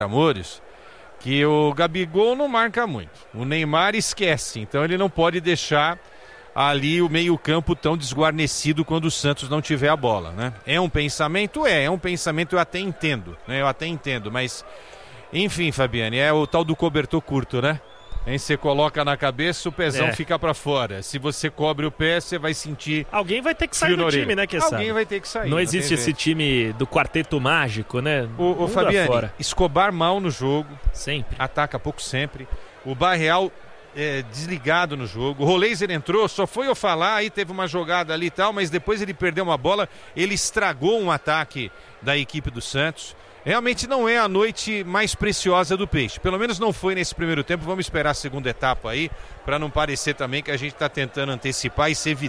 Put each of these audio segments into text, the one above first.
Amores, que o Gabigol não marca muito. O Neymar esquece, então ele não pode deixar ali o meio-campo tão desguarnecido quando o Santos não tiver a bola, né? É um pensamento eu até entendo, né? Eu até entendo, mas enfim, Fabiane, é o tal do cobertor curto, né? Aí você coloca na cabeça, o pezão fica pra fora. Se você cobre o pé, você vai sentir... Alguém vai ter que sair do time, né, Quesada? Alguém vai ter que sair. Não existe esse time do quarteto mágico, né? O Fabiane, Escobar mal no jogo. Sempre. Ataca pouco sempre. O Barreal desligado no jogo. O Roleiser entrou, só foi eu falar, aí teve uma jogada ali e tal, mas depois ele perdeu uma bola, ele estragou um ataque da equipe do Santos. Realmente não é a noite mais preciosa do Peixe. Pelo menos não foi nesse primeiro tempo. Vamos esperar a segunda etapa aí, para não parecer também que a gente está tentando antecipar e ser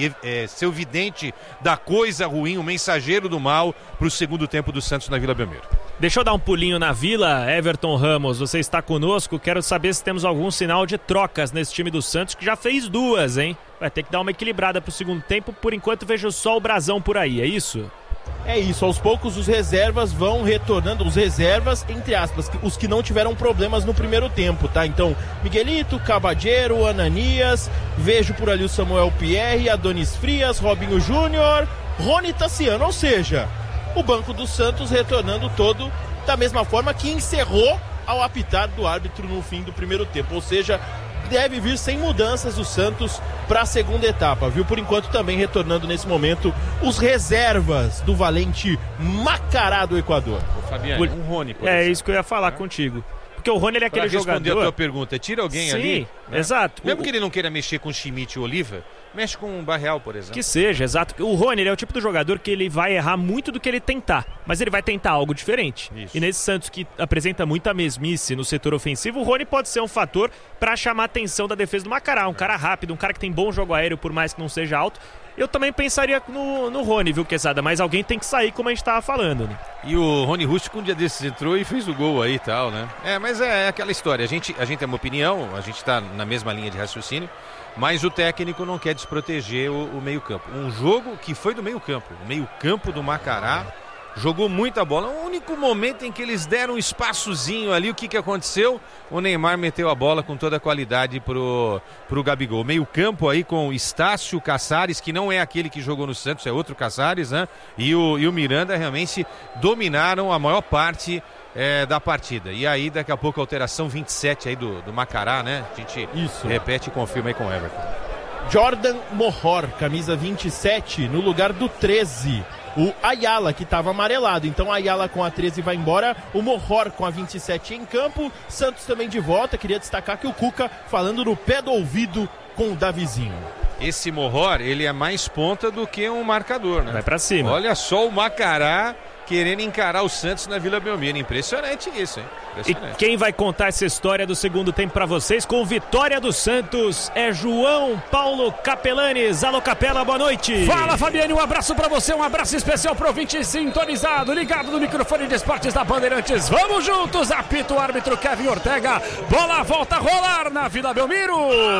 o vidente da coisa ruim, o mensageiro do mal para o segundo tempo do Santos na Vila Belmiro. Deixa eu dar um pulinho na Vila. Everton Ramos, você está conosco. Quero saber se temos algum sinal de trocas nesse time do Santos, que já fez 2, hein? Vai ter que dar uma equilibrada para o segundo tempo. Por enquanto vejo só o brasão por aí, é isso? É isso, aos poucos os reservas vão retornando, os reservas, entre aspas, os que não tiveram problemas no primeiro tempo, tá? Então, Miguelito, Cabadeiro, Ananias, vejo por ali o Samuel Pierre, Adonis Frias, Robinho Júnior, Rony Tassiano, ou seja, o banco do Santos retornando todo da mesma forma que encerrou ao apitar do árbitro no fim do primeiro tempo, ou seja, deve vir sem mudanças o Santos para a segunda etapa, viu? Por enquanto também retornando nesse momento os reservas do valente Macará do Equador. O Fabiano, um Rony, por exemplo. Isso que eu ia falar contigo. Porque o Rony ele é aquele jogador... Para responder a tua pergunta, tira alguém ali. Né? Exato. Mesmo que ele não queira mexer com Schmidt e Oliva, mexe com o Barreal, por exemplo. Que seja, exato. O Rony ele é o tipo do jogador que ele vai errar muito do que ele tentar, mas ele vai tentar algo diferente. Isso. E nesse Santos que apresenta muita mesmice no setor ofensivo, o Rony pode ser um fator para chamar a atenção da defesa do Macará. Um cara rápido, um cara que tem bom jogo aéreo, por mais que não seja alto. Eu também pensaria no Rony, viu, Quesada? Mas alguém tem que sair, como a gente tava falando, né? E o Rony Rústico um dia desses entrou e fez o gol aí e tal, né? Mas é aquela história. A gente tem uma opinião, a gente tá na mesma linha de raciocínio, mas o técnico não quer desproteger o meio-campo. Um jogo que foi do meio-campo. O meio-campo do Macará jogou muita bola. O único momento em que eles deram um espaçozinho ali, o que aconteceu? O Neymar meteu a bola com toda a qualidade pro Gabigol. Meio campo aí com Estácio, Caçares, que não é aquele que jogou no Santos, é outro Caçares, né? E o Miranda realmente dominaram a maior parte da partida. E aí daqui a pouco a alteração 27 aí do Macará, né? A gente repete e confirma aí com o Everton. Jordan Mohor, camisa 27, no lugar do 13. O Ayala, que estava amarelado. Então Ayala com a 13 vai embora. O Mohor com a 27 em campo. Santos também de volta. Queria destacar que o Cuca falando no pé do ouvido com o Davizinho. Esse Mohor, ele é mais ponta do que um marcador, né? Vai pra cima. Olha só o Macará querendo encarar o Santos na Vila Belmiro. Impressionante isso, hein? E quem vai contar essa história do segundo tempo pra vocês com vitória do Santos é João Paulo Capelanes. Alô, Capela, boa noite. Fala, Fabiane, um abraço pra você, um abraço especial pro ouvinte sintonizado, ligado no microfone de esportes da Bandeirantes. Vamos juntos, apita o árbitro Kevin Ortega. Bola volta a rolar na Vila Belmiro.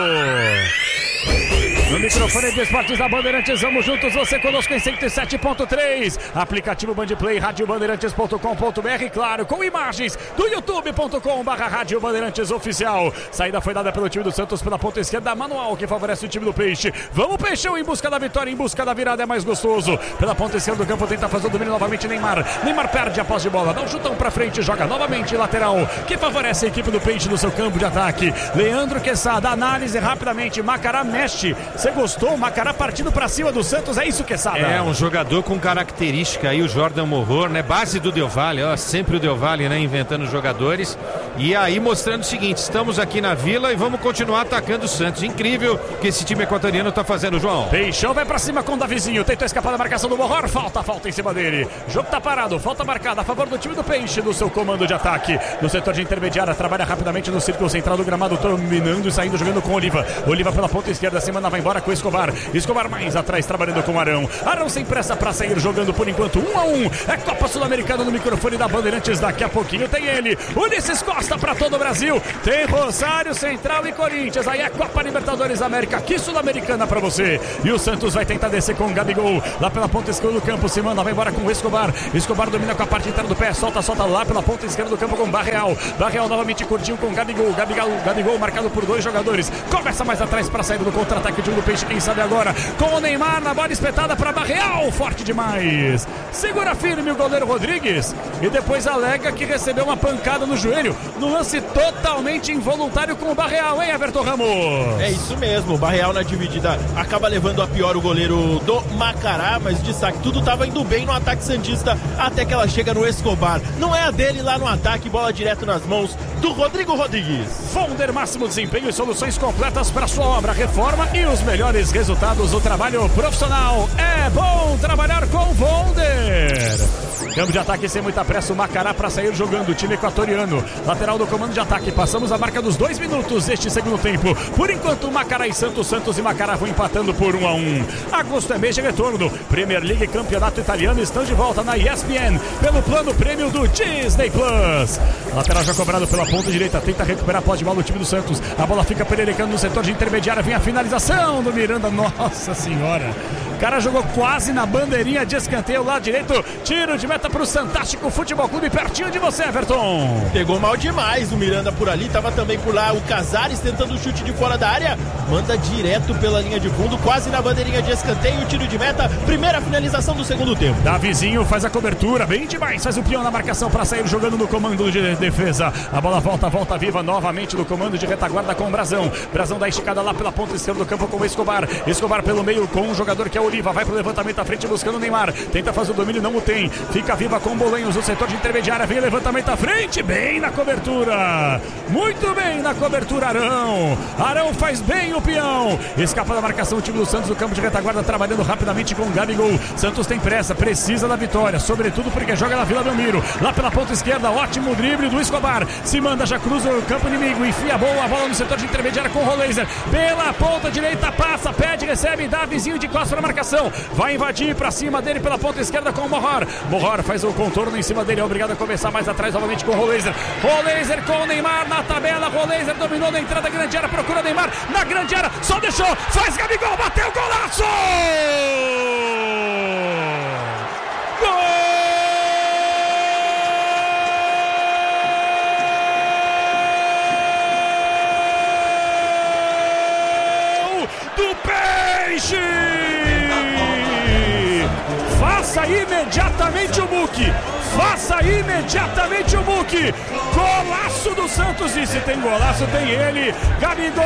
No microfone de esportes da Bandeirantes, vamos juntos, você conosco em 107.3, aplicativo Bandplay, radiobandeirantes.com.br, claro, com imagens do youtube.com/Rádio Bandeirantes Oficial. Saída foi dada pelo time do Santos pela ponta esquerda, manual, que favorece o time do Peixe. Vamos, Peixão, em busca da vitória, em busca da virada, é mais gostoso. Pela ponta esquerda do campo, tenta fazer o domínio novamente, Neymar perde a posse de bola, dá um chutão pra frente, joga novamente lateral, que favorece a equipe do Peixe no seu campo de ataque. Leandro Quesada, análise rapidamente, Macará mexe. Você gostou? Macará partindo pra cima do Santos, é isso, Quesada? É, um jogador com característica aí, o Jordan Mohor, né? Base do Del Valle, ó, sempre o Del Valle, né? Inventando jogadores. E aí mostrando o seguinte, estamos aqui na Vila e vamos continuar atacando o Santos. Incrível que esse time equatoriano tá fazendo, João. Peixão vai pra cima com o Davizinho, tentou escapar da marcação do Mohor, falta em cima dele. Jogo tá parado, falta marcada a favor do time do Peixe no seu comando de ataque. No setor de intermediária, trabalha rapidamente no círculo central do gramado, dominando e saindo, jogando com Oliva. Oliva pela ponta esquerda, semana vai embora com Escobar mais atrás, trabalhando com Arão sem pressa pra sair, jogando por enquanto 1-1, é Copa Sul-Americana no microfone da Bandeirantes, daqui a pouquinho tem ele, Ulisses Costa, resposta para todo o Brasil. Tem Rosário Central e Corinthians. Aí é Copa Libertadores América, aqui Sul-Americana para você. E o Santos vai tentar descer com o Gabigol. Lá pela ponta esquerda do campo, se manda, vai embora com o Escobar. Escobar domina com a parte interna do pé, solta lá pela ponta esquerda do campo com o Barreal. Barreal novamente curtinho com o Gabigol. Gabigol marcado por 2 jogadores. Começa mais atrás para a saída do contra-ataque de Hugo Peixe, quem sabe agora. Com o Neymar na bola espetada para Barreal. Forte demais. Segura firme o goleiro Rodrigues. E depois alega que recebeu uma pancada no joelho. No lance totalmente involuntário com o Barreal, hein, Everton Ramos? É isso mesmo. O Barreal na dividida acaba levando a pior o goleiro do Macará. Mas destaque, tudo estava indo bem no ataque santista até que ela chega no Escobar. Não é a dele lá no ataque. Bola direto nas mãos do Rodrigo Rodrigues. Fonder, máximo desempenho e soluções completas para sua obra, reforma e os melhores resultados do trabalho profissional. É bom trabalhar com Fonder. Campo de ataque sem muita pressa, o Macará para sair jogando, o time equatoriano. Lateral do comando de ataque, passamos a marca dos 2 minutos deste segundo tempo. Por enquanto, Macará e Santos e Macará vão empatando por 1-1. Agosto é mês de retorno. Premier League e Campeonato Italiano estão de volta na ESPN, pelo plano prêmio do Disney Plus. Lateral já cobrado pela ponta direita, tenta recuperar, pode bola o time do Santos. A bola fica pererecando no setor de intermediária, vem a finalização do Miranda. Nossa senhora, o cara jogou quase na bandeirinha de escanteio, lado direito, tiro de meta para o Fantástico Futebol Clube, pertinho de você, Everton. Pegou mal demais o Miranda por ali, tava também por lá o Casares tentando o chute de fora da área, manda direto pela linha de fundo, quase na bandeirinha de escanteio, tiro de meta, primeira finalização do segundo tempo. Davizinho faz a cobertura, bem demais, faz o peão na marcação para sair jogando no comando de defesa. A bola volta viva novamente do comando de retaguarda com o Brazão. Brazão dá esticada lá pela ponta esquerda do campo com o Escobar. Escobar pelo meio com um jogador que é o Oliva, vai pro levantamento à frente buscando o Neymar, tenta fazer o domínio, não o tem, fica viva com o Bolanhos, o setor de intermediária, vem levantamento à frente, bem na cobertura, muito bem na cobertura Arão faz bem o peão, escapa da marcação o time do Santos, o campo de retaguarda trabalhando rapidamente com o Gabigol. Santos tem pressa, precisa da vitória, sobretudo porque joga na Vila Belmiro, lá pela ponta esquerda, ótimo drible do Escobar, se manda, já cruza o campo inimigo, enfia a bola no setor de intermediária com o Roleiser, pela ponta direita, passa, pede, recebe, dá vizinho de costas para a marcação, vai invadir para cima dele pela ponta esquerda com o Mohar faz o contorno em cima dele, é obrigado a começar mais atrás novamente com o Roleiser com o Neymar na tabela, Roleiser dominou na entrada da grande área, procura Neymar na grande área, só deixou, faz Gabigol, bateu, golaço! Gol! Do Peixe! Faça imediatamente o Muque! Faça imediatamente o Muque! Golaço do Santos! E se tem golaço, tem ele! Gabigol!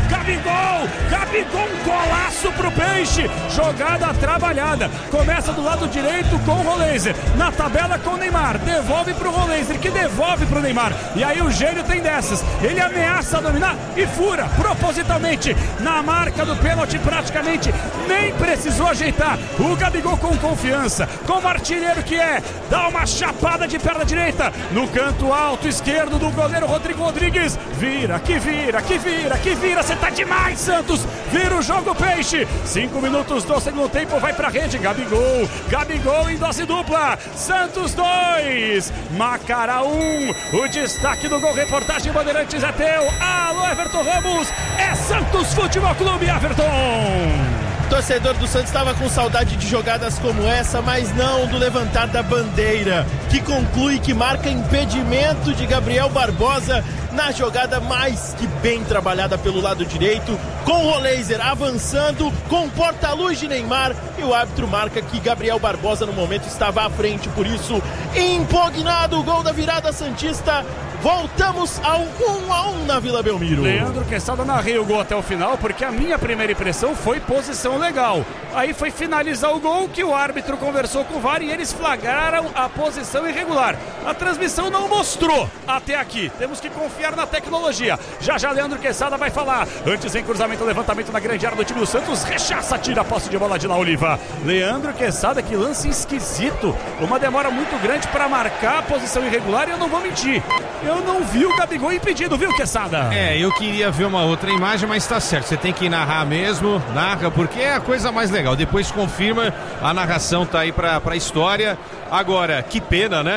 Um golaço pro Peixe! Jogada trabalhada! Começa do lado direito com o Roleiser. Na tabela com o Neymar. Devolve pro Roleiser, que devolve pro Neymar. E aí o gênio tem dessas. Ele ameaça dominar e fura propositalmente. Na marca do pênalti, praticamente nem precisou ajeitar. O Gabigol com confiança, como artilheiro que é, dá uma chapada de perna direita no canto alto esquerdo do goleiro Rodrigo Rodrigues. Vira, você tá demais, Santos. Vira o jogo, Peixe. 5 minutos do segundo tempo, vai pra rede. Gabigol em dose dupla. Santos 2, Macará 1. O destaque do gol, reportagem Bandeirantes é teu. Alô, Everton Ramos. É Santos Futebol Clube, Everton. Torcedor do Santos estava com saudade de jogadas como essa, mas não do levantar da bandeira, que conclui, que marca impedimento de Gabriel Barbosa na jogada mais que bem trabalhada pelo lado direito, com o Roleiser avançando, com porta-luz de Neymar, e o árbitro marca que Gabriel Barbosa no momento estava à frente, por isso impugnado o gol da virada santista. Voltamos ao 1-1 na Vila Belmiro. Leandro Quesada, narrei o gol até o final, porque a minha primeira impressão foi posição legal. Aí foi finalizar o gol que o árbitro conversou com o VAR e eles flagraram a posição irregular. A transmissão não mostrou até aqui. Temos que confiar na tecnologia. Já Leandro Quesada vai falar. Antes em cruzamento, levantamento na grande área do time do Santos. Rechaça, tira a posse de bola de La Oliva. Leandro Quesada, que lance esquisito. Uma demora muito grande para marcar a posição irregular e eu não vou mentir. Eu não vi o Gabigol impedido, viu, Quesada? Eu queria ver uma outra imagem, mas tá certo. Você tem que narrar mesmo, narra, porque é a coisa mais legal. Depois confirma, a narração tá aí pra história. Agora, que pena, né?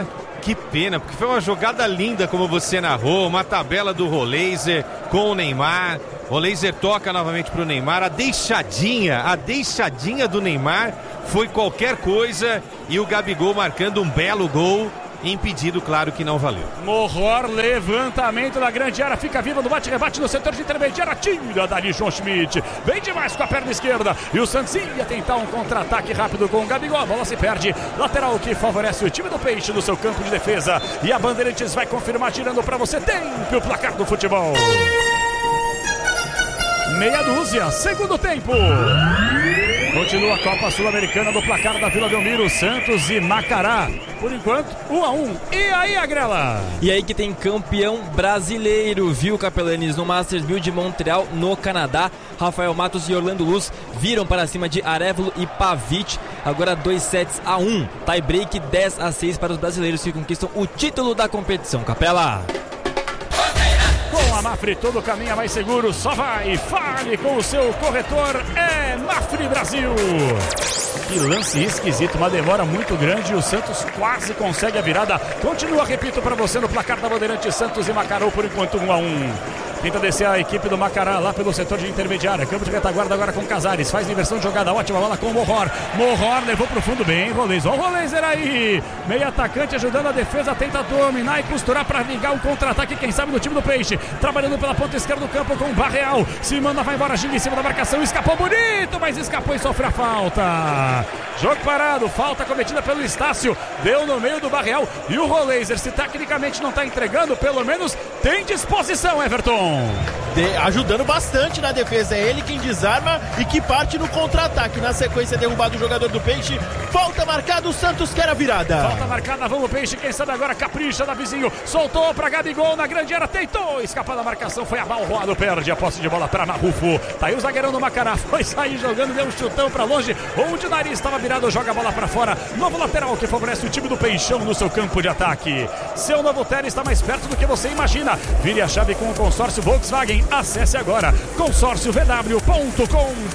Que pena, porque foi uma jogada linda, como você narrou, uma tabela do Roleiser com o Neymar. O Roleiser toca novamente para o Neymar, a deixadinha do Neymar foi qualquer coisa e o Gabigol marcando um belo gol. Impedido, claro que não valeu. Mohor, levantamento da grande área, fica viva no bate-rebate no setor de intermediária, tira dali João Schmidt, vem demais com a perna esquerda, e o Santos ia tentar um contra-ataque rápido com o Gabigol, a bola se perde, lateral que favorece o time do Peixe no seu campo de defesa, e a Bandeirantes vai confirmar, tirando para você, tempo o placar do futebol. Meia dúzia, segundo tempo. Continua a Copa Sul-Americana do placar da Vila Belmiro, Santos e Macará. Por enquanto, 1-1. E aí, Agrela? E aí que tem campeão brasileiro, viu, Capelanes? No Masters 1000 de Montreal, no Canadá. Rafael Matos e Orlando Luz viram para cima de Arevalo e Pavic. Agora 2-1. Tie break 10-6 para os brasileiros que conquistam o título da competição. Capela! Com a Mafre todo caminho mais seguro, só vai, fale com o seu corretor, é Mafre Brasil. Que lance esquisito, uma demora muito grande e o Santos quase consegue a virada. Continua, repito para você, no placar da Bandeirantes, Santos e Macará, por enquanto 1-1. Tenta descer a equipe do Macará lá pelo setor de intermediária. Campo de retaguarda agora com Casares. Faz inversão de jogada. Ótima bola com o Mohor. Mohor levou pro fundo bem. Roleiser. Olha o Roleiser aí. Meio atacante ajudando a defesa. Tenta dominar e costurar para vingar um contra-ataque. Quem sabe do time do Peixe. Trabalhando pela ponta esquerda do campo com o Barreal. Se manda, vai embora. Ginga em cima da marcação. Escapou bonito, mas escapou e sofre a falta. Jogo parado. Falta cometida pelo Estácio. Deu no meio do Barreal. E o Roleiser, se tecnicamente não está entregando, pelo menos tem disposição, Everton. Ajudando bastante na defesa, é ele quem desarma e que parte no contra-ataque. Na sequência, derrubado o jogador do Peixe. Falta marcada, o Santos quer a virada. Falta marcada, vamos Peixe, quem sabe agora capricha da vizinho. Soltou para Gabigol na grande área, tentou escapar da marcação, foi abalroado, perde a posse de bola para Marrufo. Tá aí o zagueirão do Macará, foi sair jogando, deu um chutão para longe, onde o nariz estava virado, joga a bola para fora. Novo lateral que favorece o time do Peixão no seu campo de ataque. Seu novo Terra está mais perto do que você imagina. Vire a chave com o consórcio Volkswagen. Acesse agora consórciovw.com.br.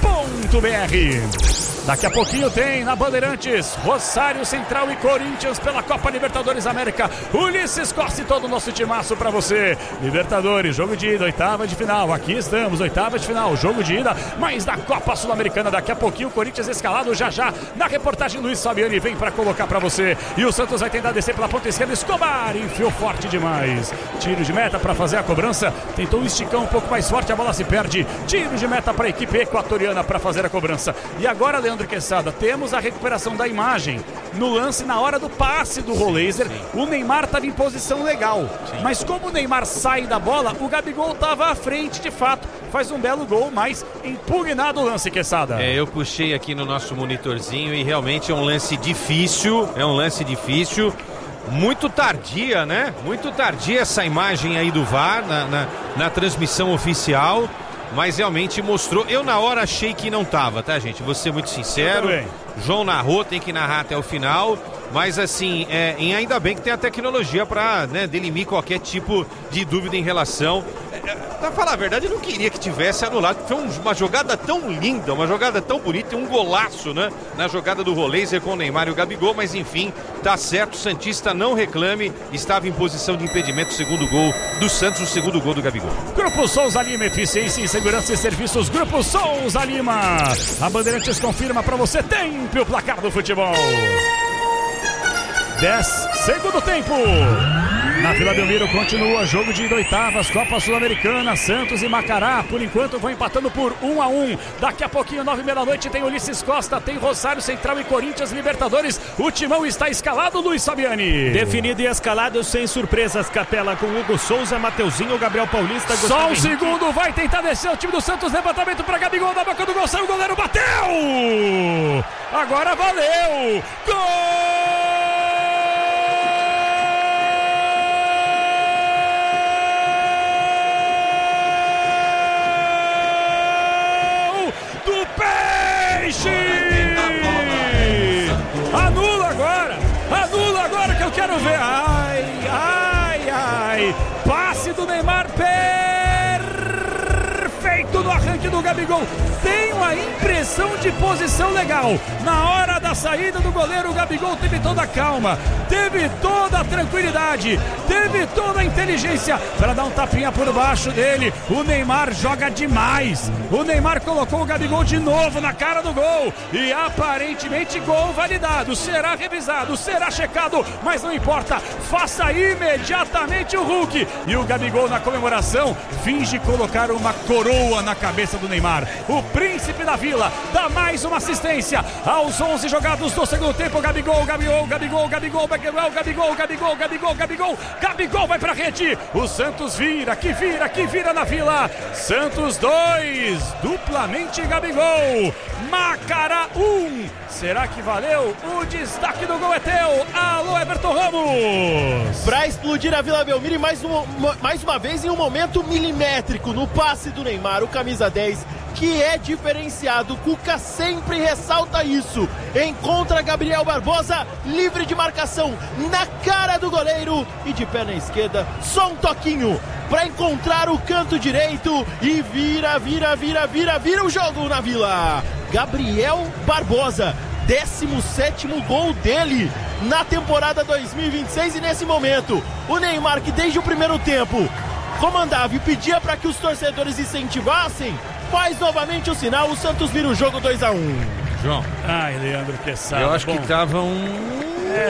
Daqui a pouquinho tem na Bandeirantes Rosário Central e Corinthians pela Copa Libertadores América. Ulisses Costa e todo o nosso timaço para você. Libertadores, jogo de ida, oitava de final. Aqui estamos, oitava de final, jogo de ida, mas da Copa Sul-Americana. Daqui a pouquinho o Corinthians escalado já na reportagem. Luiz Fabiani vem para colocar para você. E o Santos vai tentar descer pela ponta esquerda. Escobar enfiou forte demais. Tiro de meta para fazer a cobrança. Tentou esticar um pouco mais forte, a bola se perde. Tiro de meta para a equipe equatoriana para fazer a cobrança. E agora, Leandro Quesada, temos a recuperação da imagem no lance na hora do passe do Roleiser. O Neymar estava em posição legal, mas como o Neymar sai da bola, o Gabigol estava à frente de fato. Faz um belo gol, mas impugnado o lance, Quesada. Eu puxei aqui no nosso monitorzinho e realmente é um lance difícil, muito tardia, né? Muito tardia essa imagem aí do VAR na transmissão oficial. Mas realmente mostrou, eu na hora achei que não tava, tá, gente? Vou ser muito sincero. João narrou, tem que narrar até o final. Mas assim, ainda bem que tem a tecnologia para, né, delimir qualquer tipo de dúvida em relação. Pra falar a verdade, eu não queria que tivesse anulado. Foi uma jogada tão linda, uma jogada tão bonita, um golaço, né? Na jogada do Roleiser com o Neymar e o Gabigol, mas enfim, tá certo, o Santista não reclame, estava em posição de impedimento, o segundo gol do Santos, o segundo gol do Gabigol. Grupo Souza Lima, eficiência em segurança e serviços, Grupo Souza Lima. A Bandeirantes confirma pra você, tempo o placar do futebol. 10, segundo tempo. Na Vila Belmiro continua jogo de oitavas, Copa Sul-Americana, Santos e Macará. Por enquanto vão empatando por 1-1. Daqui a pouquinho, 9h da noite, tem Ulisses Costa, tem Rosário Central e Corinthians Libertadores. O timão está escalado, Luiz Fabiani. Definido e escalado sem surpresas, Capela, com Hugo Souza, Mateuzinho, Gabriel Paulista, Gustavo Só um Henrique. segundo, vai tentar descer o time do Santos, levantamento para Gabigol, na boca do gol, saiu o goleiro, bateu! Agora valeu! Gol! Anula agora que eu quero ver. Ai. Passe do Neymar, perfeito no arranque do Gabigol. Tenho a impressão de posição legal. Na hora da saída do goleiro, o Gabigol teve toda a calma, teve toda a tranquilidade, teve toda a inteligência para dar um tapinha por baixo dele. O Neymar joga demais. O Neymar colocou o Gabigol de novo na cara do gol e aparentemente gol validado. Será revisado, será checado, mas não importa. Faça imediatamente o Hulk. E o Gabigol na comemoração finge colocar uma coroa na cabeça do Neymar. O príncipe da vila dá mais uma assistência aos 11 jogados do segundo tempo. Gabigol vai pra rede. O Santos vira na vila. Santos 2, duplamente Gabigol. Macará 1. Será que valeu? O destaque do gol é teu. Alô, Everton Ramos. Pra explodir a Vila Belmiro e mais uma vez em um momento milimétrico no passe do Neymar, o camisa 10, que é diferenciado. Cuca sempre ressalta isso. Encontra Gabriel Barbosa, livre de marcação, na cara do goleiro e de perna esquerda, só um toquinho para encontrar o canto direito e vira o jogo na Vila. Gabriel Barbosa, 17º gol dele na temporada 2026 e nesse momento, o Neymar, que desde o primeiro tempo comandava e pedia para que os torcedores incentivassem, faz novamente o sinal. O Santos vira o jogo 2-1. João. Ai, Leandro Quesada. Eu acho que tava um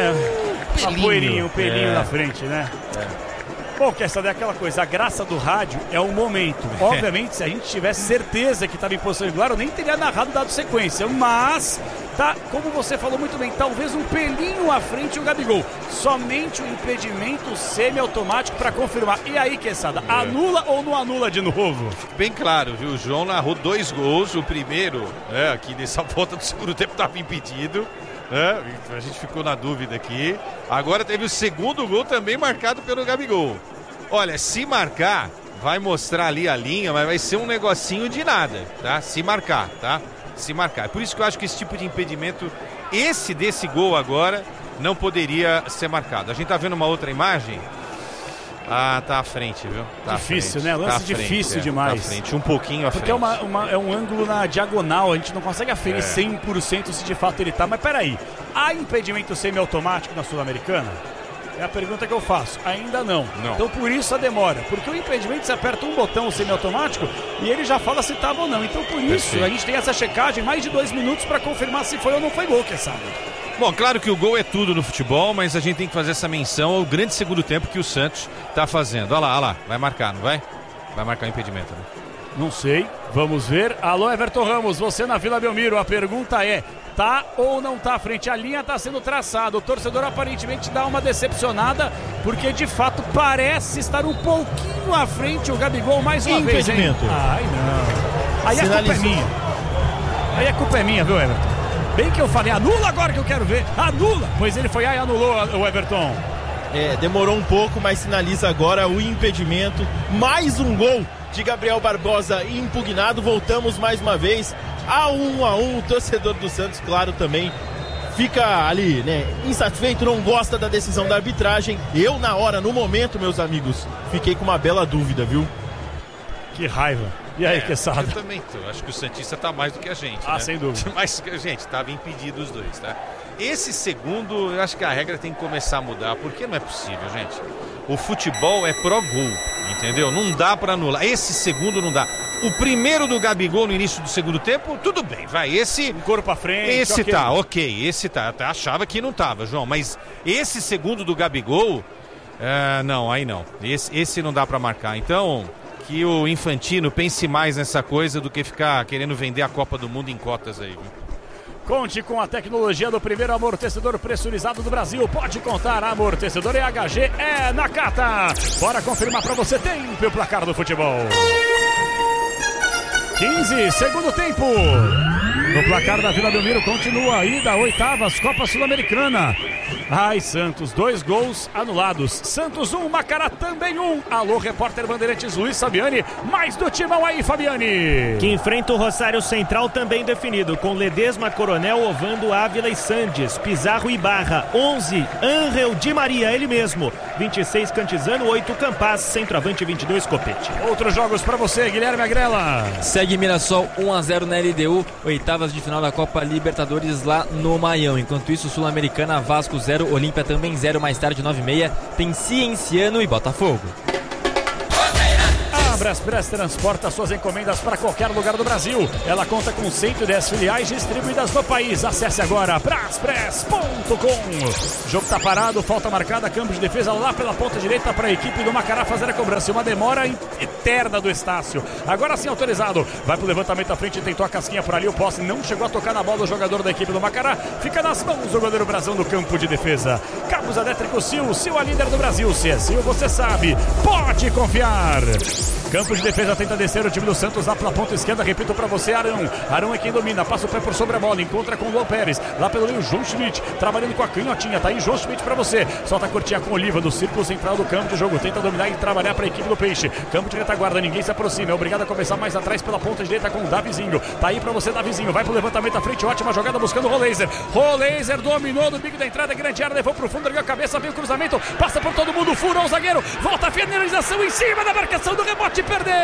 pelinho na frente, né? Bom, Quesada, é aquela coisa, a graça do rádio é o momento. Obviamente, se a gente tivesse certeza que estava em posição regular, eu nem teria narrado, dado sequência. Mas, tá, como você falou muito bem, talvez um pelinho à frente o Gabigol. Somente o impedimento semi-automático para confirmar. E aí, Quesada, anula ou não anula de novo? Bem claro, viu? O João narrou 2 gols. O primeiro, aqui nessa volta do segundo tempo, estava impedido. A gente ficou na dúvida aqui. Agora teve o segundo gol também marcado pelo Gabigol. Olha, se marcar, vai mostrar ali a linha, mas vai ser um negocinho de nada, tá? Se marcar, tá? Se marcar. Por isso que eu acho que esse tipo de impedimento, desse gol agora, não poderia ser marcado. A gente tá vendo uma outra imagem. Tá à frente, viu? Tá difícil, frente, né? Lance difícil demais. Tá à frente, um pouquinho à frente. Porque é um ângulo na diagonal, a gente não consegue aferir 100% se de fato ele tá. Mas peraí, há impedimento semiautomático na Sul-Americana? É a pergunta que eu faço. Ainda não. Então por isso a demora. Porque o impedimento, você aperta um botão semiautomático e ele já fala se estava ou não. Então por isso a gente tem essa checagem, mais de 2 minutos para confirmar se foi ou não foi gol, quem sabe. Bom, claro que o gol é tudo no futebol, mas a gente tem que fazer essa menção ao grande segundo tempo que o Santos está fazendo. Olha lá, vai marcar, não vai? Vai marcar o impedimento, né? Não sei, vamos ver. Alô, Everton Ramos, você na Vila Belmiro, a pergunta é, tá ou não tá à frente? A linha tá sendo traçada, o torcedor aparentemente dá uma decepcionada, porque de fato parece estar um pouquinho à frente o Gabigol mais uma vez, hein? Ai, não. Aí a culpa é minha. Aí a culpa é minha, viu, Everton? Bem que eu falei, anula agora que eu quero ver, anula! Pois ele foi e anulou o Everton. Demorou um pouco, mas sinaliza agora o impedimento. Mais um gol de Gabriel Barbosa impugnado. Voltamos mais uma vez a 1-1. O torcedor do Santos, claro, também fica ali, né, insatisfeito, não gosta da decisão da arbitragem. Eu, na hora, no momento, meus amigos, fiquei com uma bela dúvida, viu? Que raiva. E aí, Quesada? Eu também tô. Acho que o Santista tá mais do que a gente, né? Sem dúvida. Mas, gente, tava impedido os dois, tá? Esse segundo, eu acho que a regra tem que começar a mudar, porque não é possível, gente. O futebol é pró-gol, entendeu? Não dá pra anular. Esse segundo não dá. O primeiro do Gabigol no início do segundo tempo, tudo bem, vai. Esse... Um corpo à frente. Esse esse tá. Até achava que não tava, João. Mas esse segundo do Gabigol, não, aí não. Esse não dá pra marcar. Então... que o Infantino pense mais nessa coisa do que ficar querendo vender a Copa do Mundo em cotas aí, viu? Conte com a tecnologia do primeiro amortecedor pressurizado do Brasil. Pode contar, amortecedor EHG é Nakata. Bora confirmar pra você, tempo e o placar do futebol. 15, segundo tempo. No placar da Vila Belmiro continua aí da 8ª Copa Sul-Americana. Ai, Santos, 2 gols anulados. Santos 1, Macará também 1. Alô, repórter Bandeirantes Luiz Fabiani. Mais do timão aí, Fabiani. Que enfrenta o Rosário Central também definido, com Ledesma, Coronel, Ovando, Ávila e Sandes. Pizarro e Barra. 11, Ángel Di Maria, ele mesmo. 26, Cantizano. 8, Campaz. Centroavante, 22, Copete. Outros jogos pra você, Guilherme Agrela. Segue Mirassol 1-0 na LDU, oitavas de final da Copa Libertadores lá no Maião. Enquanto isso, Sul-Americana, Vasco 0, Olímpia também 0, mais tarde 9h30, tem Cienciano e Botafogo. A Braspress transporta suas encomendas para qualquer lugar do Brasil. Ela conta com 110 filiais distribuídas no país. Acesse agora braspress.com. Jogo tá parado, falta marcada, campo de defesa lá pela ponta direita para a equipe do Macará fazer a cobrança. Uma demora eterna do Estácio. Agora sim autorizado. Vai pro levantamento à frente, tentou a casquinha por ali. O posse não chegou a tocar na bola do jogador da equipe do Macará. Fica nas mãos do goleiro Brazão no campo de defesa. Cabos elétricos Sil, Sil a líder do Brasil. Se é Sil, você sabe, pode confiar. Campo de defesa tenta descer o time do Santos lá pela ponta esquerda, repito pra você, Arão. Arão é quem domina, passa o pé por sobre a bola, encontra com o Luan Pérez, lá pelo meio João Schmidt, trabalhando com a canhotinha, tá aí João Schmidt pra você, solta a curtinha com Oliva do círculo central do campo de jogo, tenta dominar e trabalhar pra equipe do Peixe, campo de retaguarda, ninguém se aproxima, é obrigado a começar mais atrás pela ponta direita com o Davizinho, tá aí pra você Davizinho, vai pro levantamento à frente, ótima jogada buscando o Roleiser, Roleiser dominou no bico da entrada, grande área, levou pro fundo, ergueu a cabeça, veio o cruzamento, passa por todo mundo, furou o zagueiro, volta a finalização em cima da marcação do rebote, perdeu!